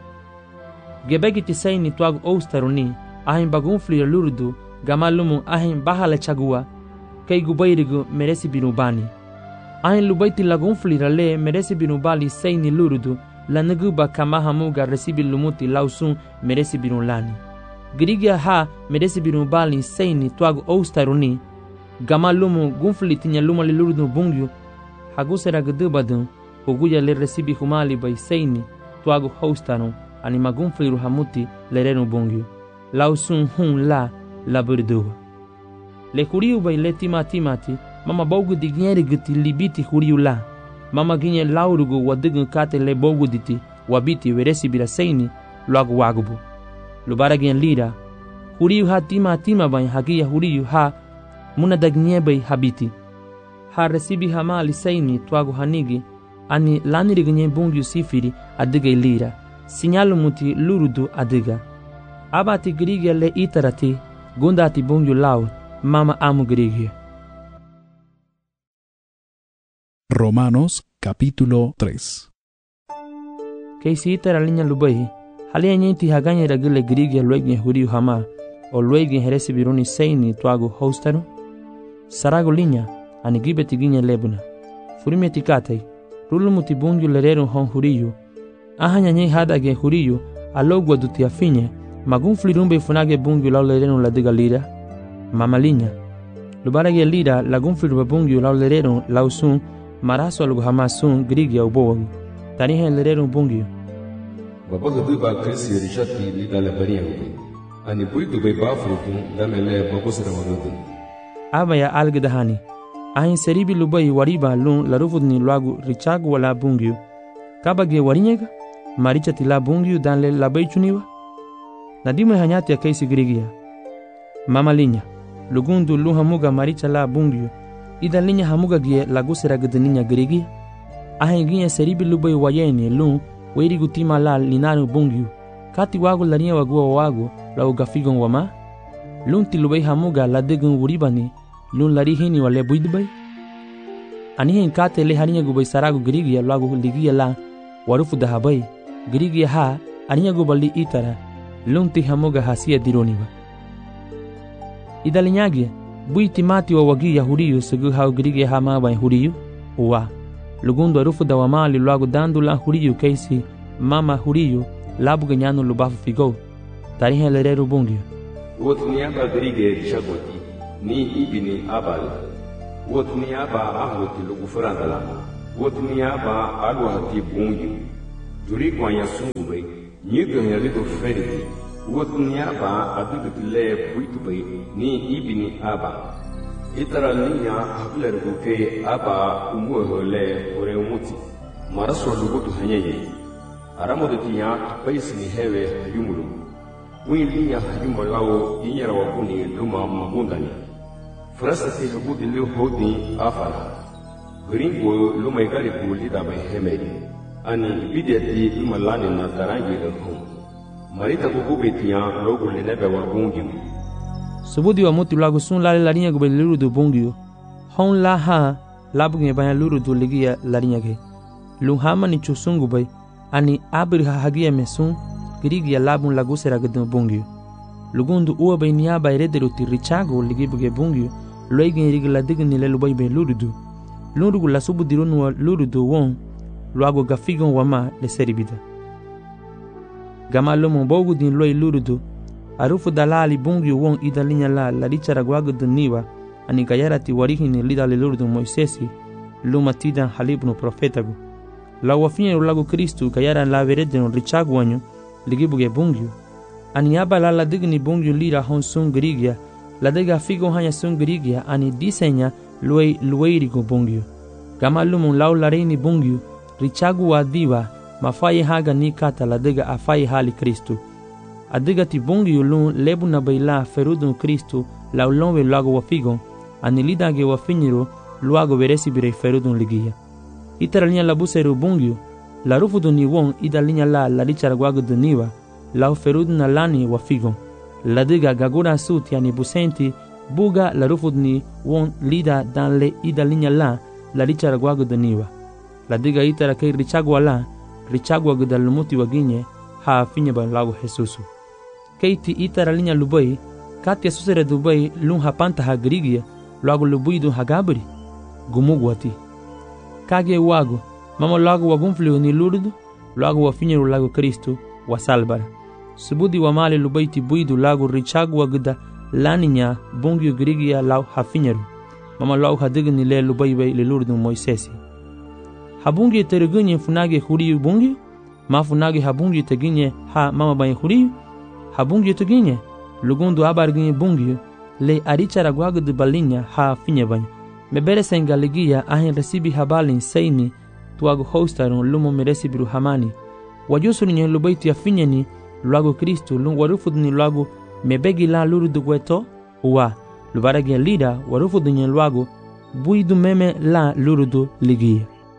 Gebegi tisai ni tuagu oustaruni, ahin bagunfli le lurdu, gama lumu ahin bahala chagua, kei gubai rigu meresi binubani. Ahin lubaiti lagunfli rale meresi binubali sei ni lurdu, la naguba kama hamuga resibi lumuti lausun meresi binulani. Girigia ha meresi binubali seini tuagu oustaruni. Gama lumu gunfli tinya luma li lurdu bungyu. Hagusera gudubadun huguya le resibi humali bai seini tuagu houstarun anima gunfli ruhamuti le renu bungyu. Lausun hun la la burduwa. Le huriu bai le tima timati mama bogu digneri guti libiti huriu la. Mama ginye laurugu wadigun kate le bogu diti wabiti veresi bila seini luagu wagubu. Lubara gien lira. Huriyu ha tima tima bain hagia huriyu ha muna dagnye bai habiti. Ha resibi hamali seini tuagu hanigi ani laniri ginye bungyu sifiri adiga lira. Sinyalu muti lurudu adiga. Abati grigia le itarati gundati bungyu lau mama amu grigia. Romanos capítulo tres. Keisi itara linya lubai, halia nyenti haganya ragile grigia luegne huriu hama, o luegne heresi biruni seini tuagu hostaru. Sarago linya, anigibe tiginya lebuna. Furime tikatei, rulumu tibungu lereru hon huriu. Ahanya nye hadage huriu, alogwa duti afinye, magun flirumbe funage bungu lau lereru ladiga lira. Mama linya, lubarage lira lagun flirumbe bungu lau lereru lausun, maraso algo hamasun grigia ubowagu. Tarihe lereru bungio. Babaga duba krisi rishati lida le bariya ubi. Ani buidu bai bafrutu damele babusra warudu. Aba ya algedahani. Ahin seribi lubai wariba lun larufudni luagu richagu wala bungio. Kabage warinyega? Maricha tila bungio dan le labai chuniwa? Nadime hanyati ya keisi grigia. Mama linya. Lugundu lu hamuga maricha la bungio. Ida linya hamuga gie lagusera gedeninya grigi. Ahen ginye seribi lubai wayeni lun weiri gutima la linaru bungyu. Kati wagu larinya wagua wagu la ugafigon wama. Lun ti lubai hamuga la degun uribani lun lari hini wale buidbai. Anihen kate le harinya gubai saragu grigia lagu ligia la warufu dahabai. Grigia ha aninya gubali itara lun ti hamuga hasia dironiwa. Ida linyagie bui timati wa wagi ya huriyu segu hau grige hama bai huriyu uwa lugundu arufu da wamali luagu dandu la huriyu keisi mama huriyu labu ganyanu lubafu figo tarihe lereru bungyo Uot niaba grige rishagoti ni ibini abal wotni aba ahoti lugu frandala wotni aba alwati bungi duri kwanya sungube nyido ya lido feriti wotni aba adugtle puitube ni ibini aba itara linya habler guke aba umuhole ore umuti maraso lugu tu hanyeyi aramodo tiya paisini hewe yumulu wiliya yumalawo inyara wakuni luma mabundani frasa ti lubudi lu hodi afala gringo luma igari buli da bai hemedi ani bideti lumalani na tarangi da hum marita kukubi tiya logo lenebe wa bungi subudi wa muti lago sun lale larinya go beluru do bungio hon la ha labuge banya luru do ligia larinya ge lu hama ni chusungu bai ani abri ha hagia mesun grigia labun lagusera gadun bungio lugundu uwa bai niya bai redero ti richago ligibuge bungio loigin rigla digni le lubai be lurudu lurugu la subu dironu lurudu won luago gafigon wama le seribida gama lomo bogu din loi lurudu arufu dalali bungio won idalinya la la richara gwago duniwa ani gayara ti warihini lida le lurudu moisesi luma tidan halibnu profetagu la wafinye lago Kristu gayara la veredeno richago wanyo ligibuge bungio ani aba la la digni bungio lira hon sun grigia la dega figo hanya sun grigia ani disenya luei lueirigo bungio gama lumun lau lareini bungio richagu wa diva mafaye haga ni kata la dega afaye hali Kristu adiga ti bungio lun lebu na baila ferudun Kristu lau lonwe lago wa figo ani lidage wa finyiro luago veresi bire ferudun ligia itara linya la buseru bungio la rufudu ni won ida linya la la richara gwago duniwa lau ferudun na lani wa figo la diga gagura suti ani busenti buga la rufudu ni won lida dan le ida linya la la richara gwago duniwa la diga itara kei richagwa la richagwa gada lumuti waginye ha finya ba lago Jesusu keiti itara linya lubai katia susere dubai lun hapanta ha grigia lago lubuidu hagabri gumugwati kage wago mama lago wagunflio ni lurdu lago wafinyeru lago Kristu wa salbara subudi wa male lubaiti buidu lago richagu wagda laninya bungio grigia lau hafinyeru mama lago hadigni le lubaibai le lurdu Moisesi habungi teregunye funage huriyu bungi ma funage habungi teginye ha mama bai huriyu habungi teginye lugundu abarginye bungi le arichara gwagdu balinya ha finye bany mebere sengaligia ahin resibi habalin seini tuago hostarun lumo meresibiru hamani wajusu nye lubaiti ya finyeni luago Kristu lung warufudni luago mebegi la lurudu gweto uwa lubaragi lida warufudni nye luago buidu meme la lurudu ligia.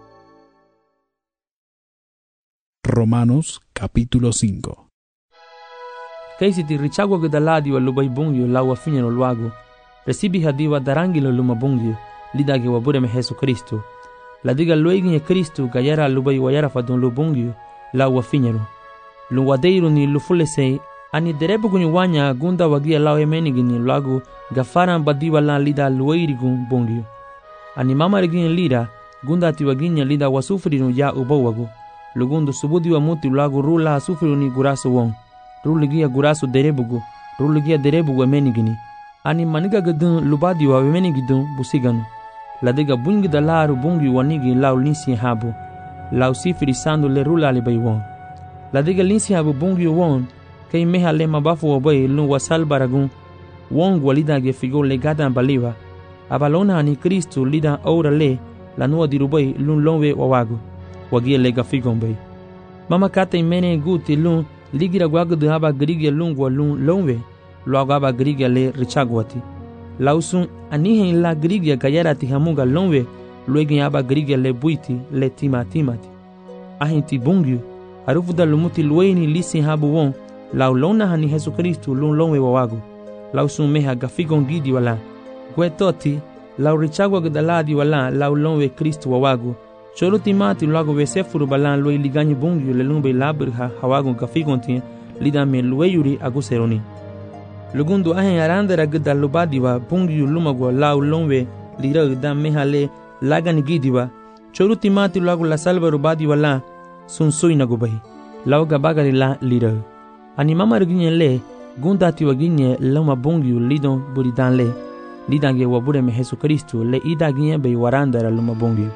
Romanos capítulo cinco. Kaisi ti richagwa gadaladi wa lubai bungyo la wa finyeno luago resibi hadiwa darangilo luma bungyo lidage wa bureme Jesu Kristu la diga lueginye Kristu gayara lubai wayara fadun lubungyo la wa finyero lu wadeiru ni lufulesei ani derebu kunyi wanya gunda wagia lao emenigini luago gafaran badiwa la lida lueirigun bungyo ani mama regine lida gunda ati waginya lida wasufrinu ya ubawago lugundu subudi wa muti luago rula sufriru ni guraso wong ruligia guraso derebugo ruligia derebugo emenigini ani maniga gadun lubadi wa emenigidun busiganu la diga bungi da laru bungi wanigi lau linsi habu lau sifiri sandu le rula le bay won la diga linsi habu bungi won kay meha le mabafu wa bay lu wasal baragun won walida ge figo le gadan baliwa abalona ani Kristu lida ora le la nuwa dirubay lu lonwe wawago wagie le gafigon bay mama kata imene guti lu ligira gwago de haba grigia lungwa lu lonwe lo agaba grigia le richagwati lausun anihen la grigia gayara ti hamuga lonwe luegin aba grigia le buiti le tima timati ahin ti bungyu arufuda lumuti lueni lisi habu won lau lona hani Jesu Kristu lun lonwe wawago lausun meha gafigon gidi wala gwetoti lau richagwa gadaladi wala lau lonwe Kristu wawago cholo timati luago vesefuru balan lue liganyi bungyu le lumbe labirha hawago gafigon ti lidame lueyuri aguseroni lugundu ahen arandera gada lubadiwa bungyu lumagwa lau lonwe lira da mehale lagani gidiwa choru timati luago la salva rubadiwa la sunsui nagubahi lau gabagari la lira ani mama ruginye le gunda ti waginye loma bungyu lidon buridan le lidange wabureme Jesu Kristu le idaginye be warandara luma bongi.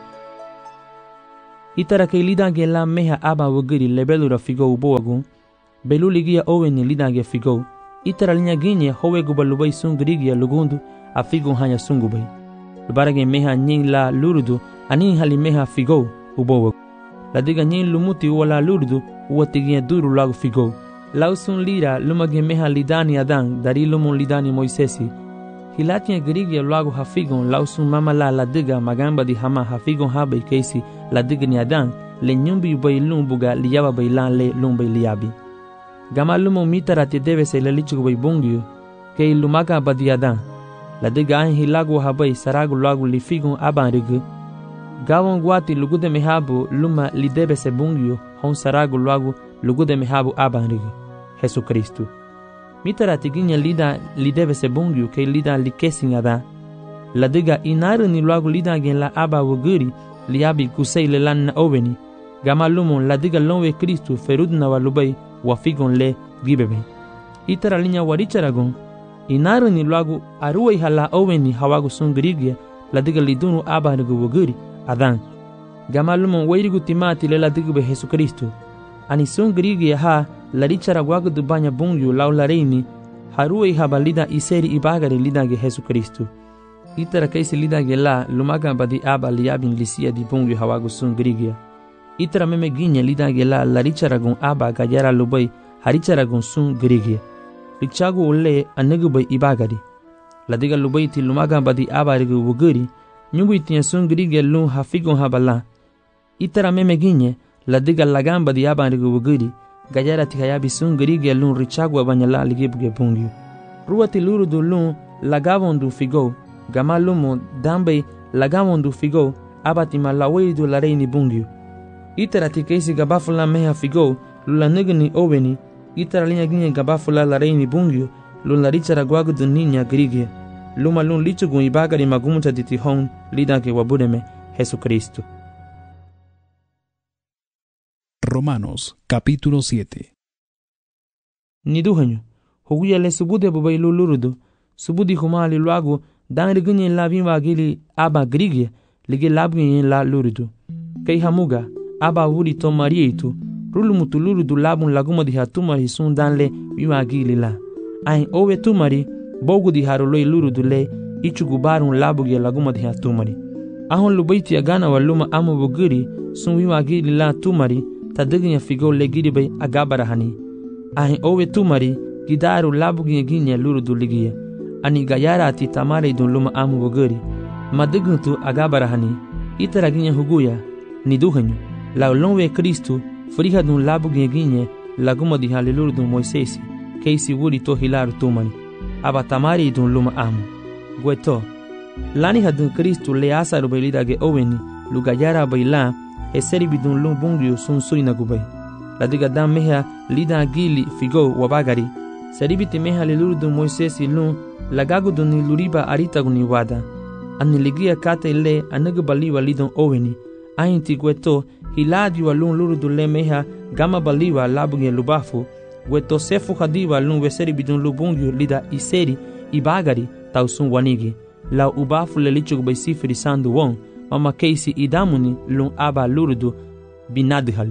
Itara ke lidange la meha aba wagiri lebelura figo uboagu, belu ligia oweni lidange figo, itara linya ginye howe gubalubai sungrigia lugundu a figo hanya sungubai. Lubarage meha nying la lurudu ani hali meha figo uboagu. La diga nying lumuti wala lurudu uwatigia duru lagu figo. Lausun lira lumage meha lidani adan dari lumun lidani Moisesi. Hilatia grigia lagu hafigon lausun mama la la diga magamba di hama hafigon habe keisi la diga ni adan le nyumbi bay lumbuga liyaba bay lan le lumbay liyabi. Gama lumo mitara te debe se le lichugo bay bungyu ke lumaga badi adan. La diga an hilagu habay saragu lagu li figon aban rigu. Gawon guati lugude mehabu luma li debe se bungyu hon saragu lagu lugude mehabu aban rigu. Jesu Kristu. Mitara tiginya lida li debe se bungyu ke lida li kesin ada. La diga inaru ni lagu lida gen la aba wuguri li abi kusei le lan na oveni. Gama lumon la diga lonwe Kristu ferudna walubai wafigon le gibebe. Itara linya waricharagon. Inaru ni lagu aruwai hala oveni hawagu sungrigia la diga lidunu aba rigu wuguri adan. Gama lumon wairigu timati le la diga be Jesu Kristu. Ani sungrigia ha la richara wagu du banya bungyu lau la reini haruei haba lida iseri ibagari lida ge Jesu Kristu. Itara kaisi lida ge la lumaga badi aba liabin lisia di bungyu hawagu sungrigia. Itara meme ginya lida ge la la richara gun aba gajara lubai harichara gun sungrigia. Richagu ule anagu bai ibagari. La diga lubai ti lumaga badi aba rigu wuguri nyubu itinya sungrigia lun hafigun haba la. Itara meme ginya la diga lagamba di aba rigu wuguri gajara tikayabi sungrigia lun richagwa banyala ligibuge bungyu. Ruati lurudu lun lagavondu figo, gama lumo dambe lagavondu figo, abati malaweidu la reini bungyu. Itara tikaisi gabafula meha figo, lula nigni oveni, itara linya ginye gabafula la reini bungyu, lun la richara gwagudu ninya grigia. Luma lun lichugun ibagari magumucha ditihon, lidake wabudeme, Jesu Kristu. Romanos capítulo siete. Niduhanyo, huguya le subude bubai lulurudu, subudi humali luagu, dan rigunye la bimba gili aba grigia, ligi labgunye la lurudu. Kei hamuga, aba wuri to marieitu, rulumutu lurudu labun laguma di hatumari sun dan le bimba gili la. Ain owe tumari, bogu di haruloi lurudu le, ichugubarun labuge laguma di hatumari. Ahon lubaiti agana waluma amu buguri, sun bimba gili la tumari, tadiginya figo le giribai agabarahani. Ahin owe tumari gidaru labuginya ginya lurudu ligia. Ani gayara ati tamare idun luma amu woguri. Madiguntu agabarahani. Itara ginya huguya. Niduhanyu. Lau lonwe Kristu friha dun labuginya ginya laguma di hali lurudu Moisesi. Keisi wuri to hilaru tumani. Aba tamare idun luma amu. Gweto. Lani hadun Kristu le asaru bailidage oweni lugayara baila eseri bidun lum bungyu sun suina gubai. La diga dam meha lida gili figo wabagari. Seribiti meha lilurudu Moisesi lum lagagu duni luriba aritaguni wada. Ani ligia kate le anagu baliwa lidon oweni. Ainti gweto hiladi wa lum lurudu le meha gama baliwa labuge lubafu. Gweto sefu hadiwa lum weseri bidun lubungyu lida iseri ibagari tausun wanigi. La ubafu le lichug bai sifiri sandu wong. Mama keisi idamuni lun aba lurudu binadhali.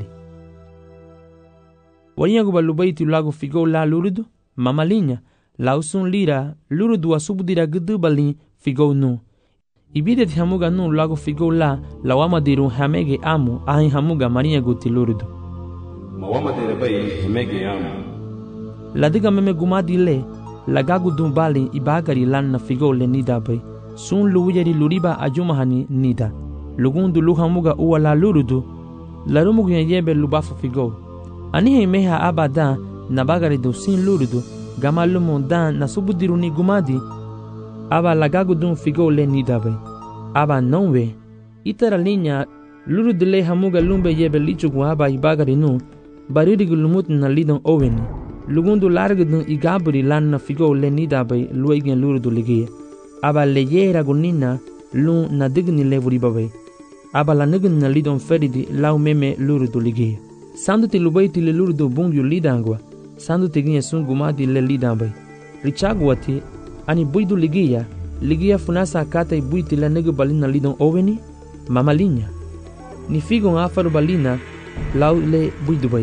Warinyagu balubaiti lagu figo la lurudu, mama linya, lausun lira, lurudu wa subudira gudu bali figo nu. Ibidet hamuga nu lagu figo la, lawama diru hamege amu, ahin hamuga marinyagu ti lurudu. Mawama dirabai hamege amu. Ladiga meme gumadi le, lagagu dumbali ibagari lan na figo le nidabai. Sun luwiyari luriba ajumahani nida. Lugundu luhamuga uwa la lurudu. Larumugu yebe lubafu figo. Anihe meha abada na bagari do sin lurudu. Gama lumu dan na subudiru ni gumadi. Aba lagagu dun figo le nidabe. Aba nonwe. Itara linya lurudu le hamuga lumbe yebe lichugu aba ibagari nu. Baririgu lumut na lidon oweni. Lugundu largu dun igaburi lan na figo le nidabe luegen lurudu ligie. Aba leyera gunina lun na digni levuri babai. Aba la nigin na lidon feridi lau meme lurudu ligia. Sandu ti lubaiti le lurudu bungyu lidangwa. Sandu ti ginye sun gumadi le lidambai. Richagwati ani buidu ligia ligia funasa kata ibuiti la negu balina lidon oveni, mama linha. Ni figon afaru balina, lau le buidubai.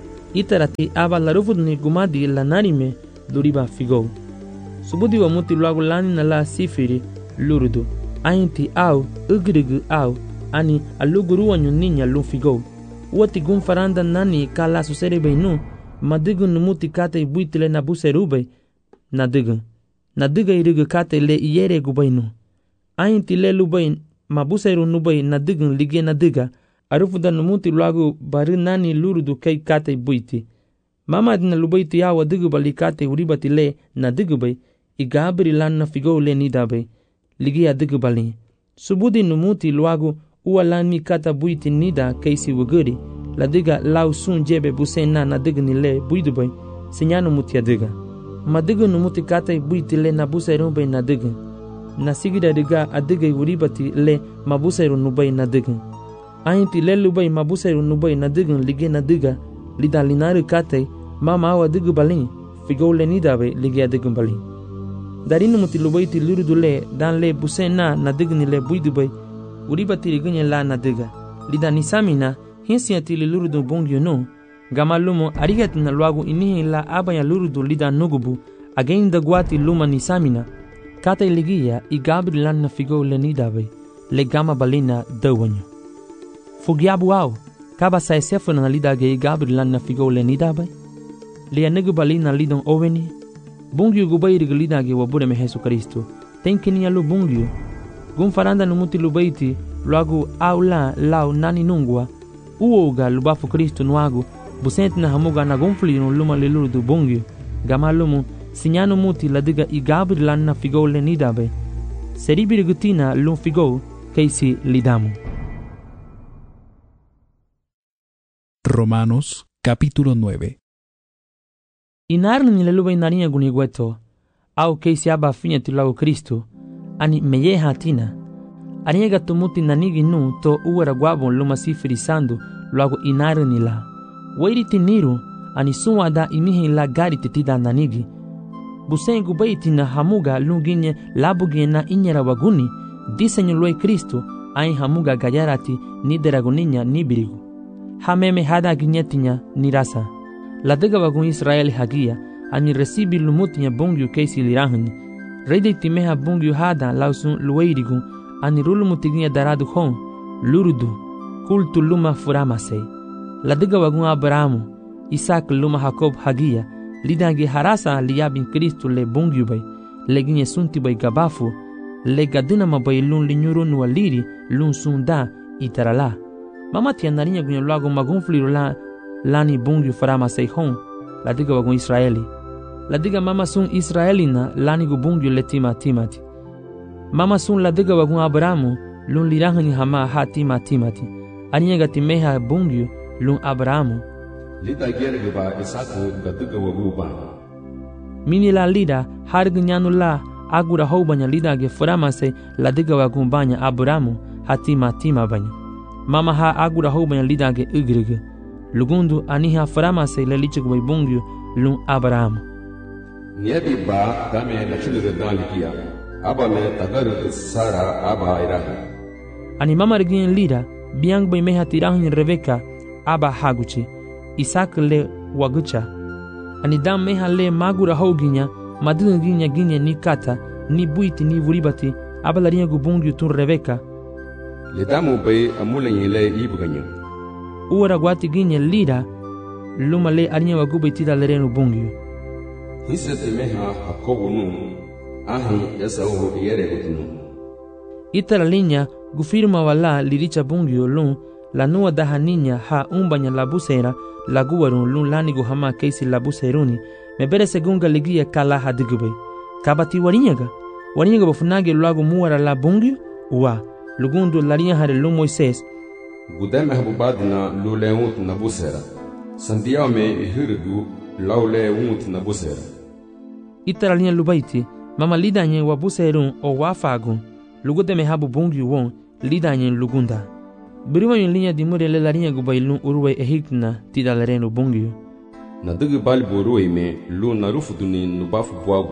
Itarati aba larufud ni gumadi la narime duriba figou. Subudi wa muti luagu lani na la sifiri lurudu. Ainti au, ugrigu au, ani aluguru wanyu ninya lu figou. Uati gun faranda nani kala susere beinu, madigu numuti kata ibuiti le nabuse rube, nadigu. Nadiga irigu kata le iere gubainu. Ainti le lubai mabuseru nubai nadigu lige nadiga, arufuda numuti luagu bari nani lurudu kai kata ibuiti. Mama dina lubaiti awa digu bali kata uribati le nadigu bai, igabri lan na figou le nidabai, lige adigu bali. Subudi numuti luagu ua lani kata buiti nida kaisi wuguri, la diga lau sun jebe busen na na diga ni le buidu bai, sinyanu muti adiga. Ma diga numuti kata buiti le na buseru bai na diga. Na sigida diga adiga uribati le mabuseru nubai na diga. Ainti le lubai mabuseru nubai na diga lige na diga, lida linari kata mama awa diga bali, figou le nida bai lige adiga bali. Darinu muti lubaiti lurudu le dan le busen na na diga ni le buidu bai, uribati ligunya la nadiga. Lida nisamina hinsiati li lurudu bongyo no. Gama lumo arigati na luagu inihi la abaya lurudu lida nugubu. Againda guati luma nisamina. Kata iligia igabri lan na figou le nidabe. Le gama balina dawanyo. Fugiabu au. Kaba sa esefu na lida ge igabri lan na figou le nidabe. Lia negu balina lidon oveni. Bongyo gubai rigu lida ge wabure me Jesu Kristo. Tenkini alu bongyo. Gun faranda numuti lubaiti, luagu au la lau nani nungua, uoga lubafu Kristo nuagu, busenti na hamuga na gonfli no luma le lurudu bongyo, gama lumu, sinyanu muti la diga igabri lan na figou le nidabe, seribiri gutina lum figou, keisi lidamu. Romanos capítulo nueve. Inarni ni le luba inarinha gunigueto, au keisi aba finya tilagu Kristo, ani meye hatina. Aniega tumuti nanigi nu to uwara guabon luma sifiri sandu luago inari ni la. Wairi tiniru ani suwa da imihi la gari titida nanigi. Busen gubaiti na hamuga lunginye labugie na inyera waguni disenyo luai Kristo ai hamuga gayarati ni deraguninya ni birigu. Hameme hada ginyetinya ni rasa. Ladega wagun Israeli hagia ani resibi lumutinya bongyu keisi lirahani. Reide timeha bungyu hada lausun lueirigu ani rulu mutiginya daradu hon lurudu kultu luma furamase. Ladiga wagun Abrahamu, Isaac luma Jacob hagia lidangi harasa liyabin Kristo le bungyu bay leginye sunti bay gabafu le gadina mabay lun linyuru nualiri lun sunda itarala. Mama tia narinya gunyo lago magunfliru la lani bungyu furamase hon ladiga wagun Israeli. Ladiga mama sun Israelina lani gubungyo le tima timati. Mama sun ladiga wagun Abrahamu lun lirahani hama ha tima timati. Aniega timeha bungyo lun Abrahamu. Lida gerge ba Isaku gadiga wagu ba. Mini la lida harga nyanu la agura houbanya lida ge furamase ladiga wagun banya Abrahamu ha tima tima banya. Mama ha agura houbanya lida ge ugrige. Lugundu aniha furamase le lichigu bay bungyo lun Abrahamu. Niyabi ba dame na chilure dalikia. Aba me tagaru sara aba irahi. Ani mama regin lida biang bay meha tirahin Rebeka aba haguchi. Isaac le wagucha. Ani dam meha le magura hoginya madunga ginya ginya ni kata ni buiti ni vuribati aba larinha gubungyu tun Rebeka. Le damu bay amulenye le ibuganyo. Uwara guati ginya lida luma le arinya wagubay tida lerenu bungyu. Hisete meha Jacobo nu ahi Esau yere gutnu. Itara linya gufirma wala liricha bungyo lun la nua daha ninya ha umbanya labusera la guwarun lun lani guhama keisi labuseruni mebere segunga ligia kala hadigubay. Kabati warinyaga warinyaga bafunage luago muwara la bungyo uwa lugundu larinya hare lun Moises. Gudeme habubadina luleunt nabusera. Sandiame ihirigu laule unt nabusera. Itara linya lubaiti mama lidanye wabuserun o wafagun lugudeme habu bungyo won lidanye lugunda. Biriwa yun linya dimure le larinya gubay lun uruwe ehikna tida lerenu bungyo. Na dugu bali boruwe me lu narufuduni nubafu buagu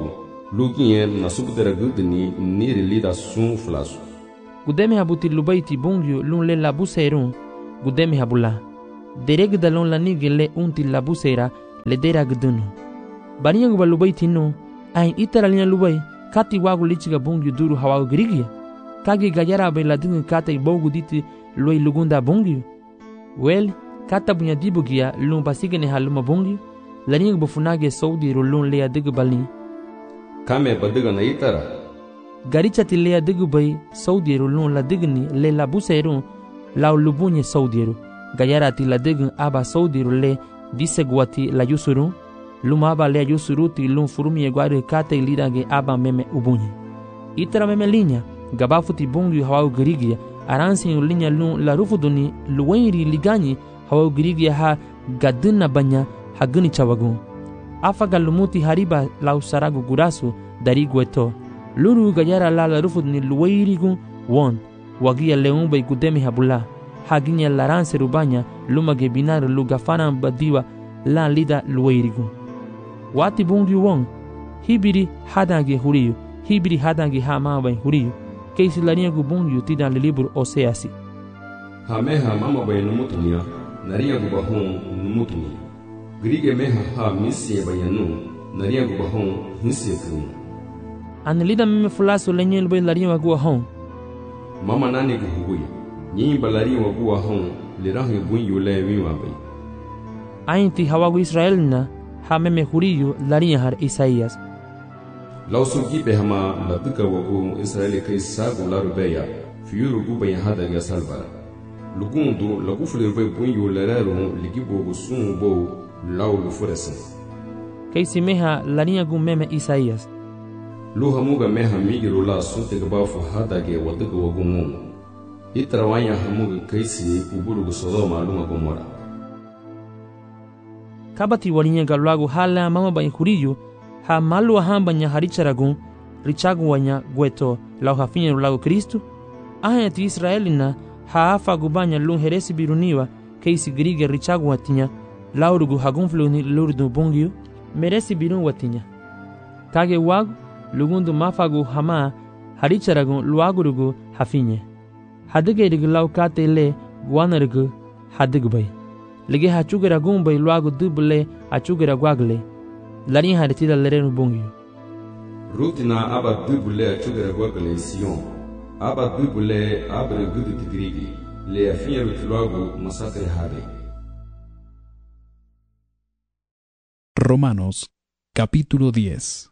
luginye na subdera gudni niri lida sun flasu gudeme habuti lubaiti bungyu lun le labuserun gudeme habula dereg dalon la nigele unti labusera le dera gudunu bariya guba lubaiti no ain itara linya lubai kati wagu lichiga bungyu duru hawagu grigia kagi gajara be ladinga kata bogu diti loi lugunda bungyu wel kata bunya dibugia lun basigene haluma bungyu laniga bufunage saudi rolun le adig balni kame badiga na itara garicha tilea digu bay saudieru lun la digni le la buseru la lubunye saudieru gayara ti la digun aba saudieru le disegwati la yusuru luma aba le yusuru ti lun furumi egwari kate lidage aba meme ubunye itara meme linya gabafuti bungu hawa girigia aransi linya lun la rufuduni luwairi ligani hawa girigia ha gaduna banya haguni chawagun afaga lumuti hariba la usaragu gurasu dari gweto luru gayara la la rufudni luwairigun won wagia leumbe gudemi habula haginya laranse rubanya lumage binar lugafana badiwa la lida luwairigun wati bungu won hibiri hadange huriyu hibiri hadange hama huriyu keisi lania gubungu tidan libur oseasi hameha mama bay numutunia nariya gubahon numutunia grige meha ha misie bayanu nariya gubahon misie krum an lida meme fulaso lenyel bay lariya wagu hon mama nani guhuyi nyi balari wagu hon lirahi bun yule wiwa bay ainti hawagu israelna ha meme huriyu lariya har isaías lausu gibe hama la duka wagu israeli kai sagu larubeya fiyuru guba ya hada ga salbara lugundu lagu fulir bay bun yule laro ligibo gusun bo law lu furesen kaisi meha lariya gu meme isaías luha muga meha migiru la sunte gabafu hada ge waduga wagu mu itrawanya hamuga kaisi uburu gu sodoma lunga gomora kabati walinya galwagu hala mama bay huriyu ha malu hambanya haricharagun richagu wanya gweto lau hafinya lagu Kristu aya ti Israelina ha afa gubanya lun heresi biruniwa keisi grige richagu watinya laurugu hagunfluni lurdu bungiu meresi birun watinya kage wagu lugundu mafagu hama haricharagun luagurugu hafinye hadigerigu lau kate le guanarugu hadigbay lige hachugera gumbay luagu dubule achugera gwagle lari haritida lerenu bungiu rutina aba dubule achugera gwagle sion aba dubule abre gudu tigrigi le afinya rutluagu masakre hade. Romanos capítulo diez.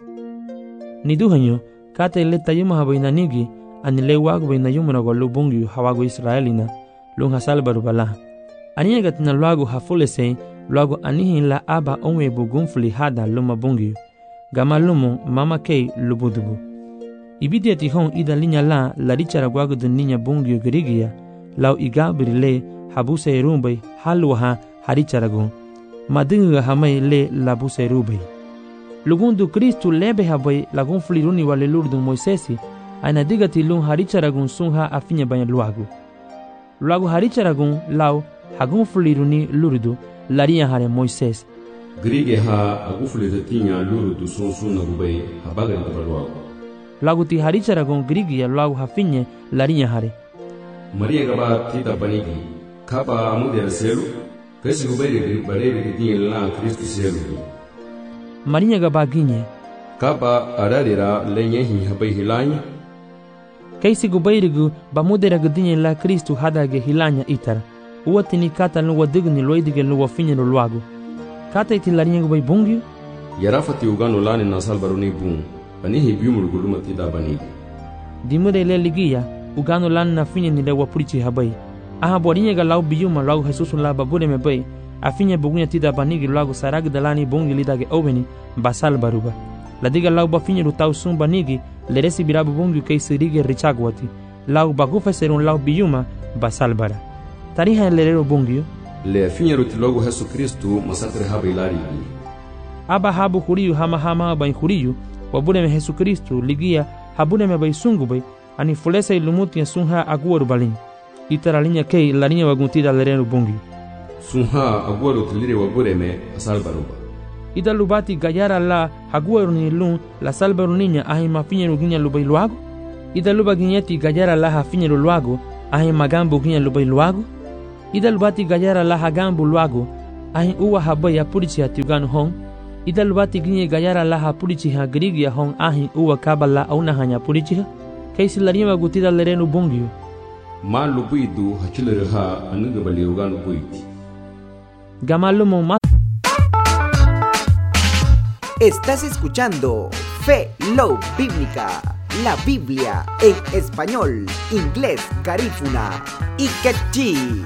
Niduhanyo kata ile tayuma habainanigi anile wagu bainayumuna golu bungiu hawagu Israelina lung hasal barubala aniyagat na luagu hafulese luagu anihin la aba onwe bugunfuli hada luma bungiu gama lumu mama kei lubudubu ibidi atihon ida linya la la richara gwagu de ninya bungiu girigia lau igabirile habuse rumbai halwaha haricharagun madinga hamai le labuse rubai lugundu Kristu lebe habai lagun fliruni wale lurdu Moisesi aina digati lun haricharagun sunha afinya banya luagu luagu haricharagun lau hagun fliruni lurdu laria hare Moises grige ha agufliruni tinya lurdu sunsuna rubai habaga ngabaluagu lagu ti haricharagun grige luagu hafinye laria hare Maria gaba tita banigi kaba amudera selu kasi rubai barere tinya la Kristu selu Maria gaba ginye kaba ararira lenye hi habai hilanya kaisi gubairigu bamudera gudinye la Kristu hadage hilanya itara uwatini kata lu wadigni loidige lu wafinye lu luagu kata iti larinya gubai bungiu yarafati ugano lani nasal baruni bung anihi biumur guluma tida banigi dimure le ligia ugano lani na finye ni le wapurichi habai aha borinye ga lau biuma lau Jesusu la babure me bai afinye bugunya tida banigi lagu sarag dalani bungi lidage obeni basal baruba ladiga lau bafinye rutau sum banigi leresi birabu bungi kaisi rige richagwati lau bagufa serun lau biuma basal bara tariha lerero bungi le finye rutilogu Yesu Kristu masakre habai lari aba habu huriyu hama hama bai huriyu wabune me Yesu Kristu ligia habune me bai sungu bai ani fulesa ilumuti sunha aguwaru balin itaralinya kei larinya waguntida lerero bungi sunha agwaro tilire wagure me asal baruba ida lubati gayara la haguero ni lun la salva niña ahi mafinyeru ginya lubai luago ida luba ginyeti gayara la hafinyeru luago ahi magambu ginya lubai luago ida lubati gayara la hagambu luago ahi uwa habaya purichi hatiuganu hong ida lubati ginye gayara la hapurichi ha grigia hong ahi uwa kabala auna hanya purichi ha kaisi larima gutida lerenu bongyu ma lubuidu hachileraha anuga baliuganu buiti gamalumo ma. Estás escuchando Fe Love Bíblica, la Biblia en español, inglés, garífuna y quechí.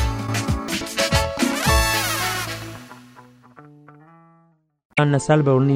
Anna salva un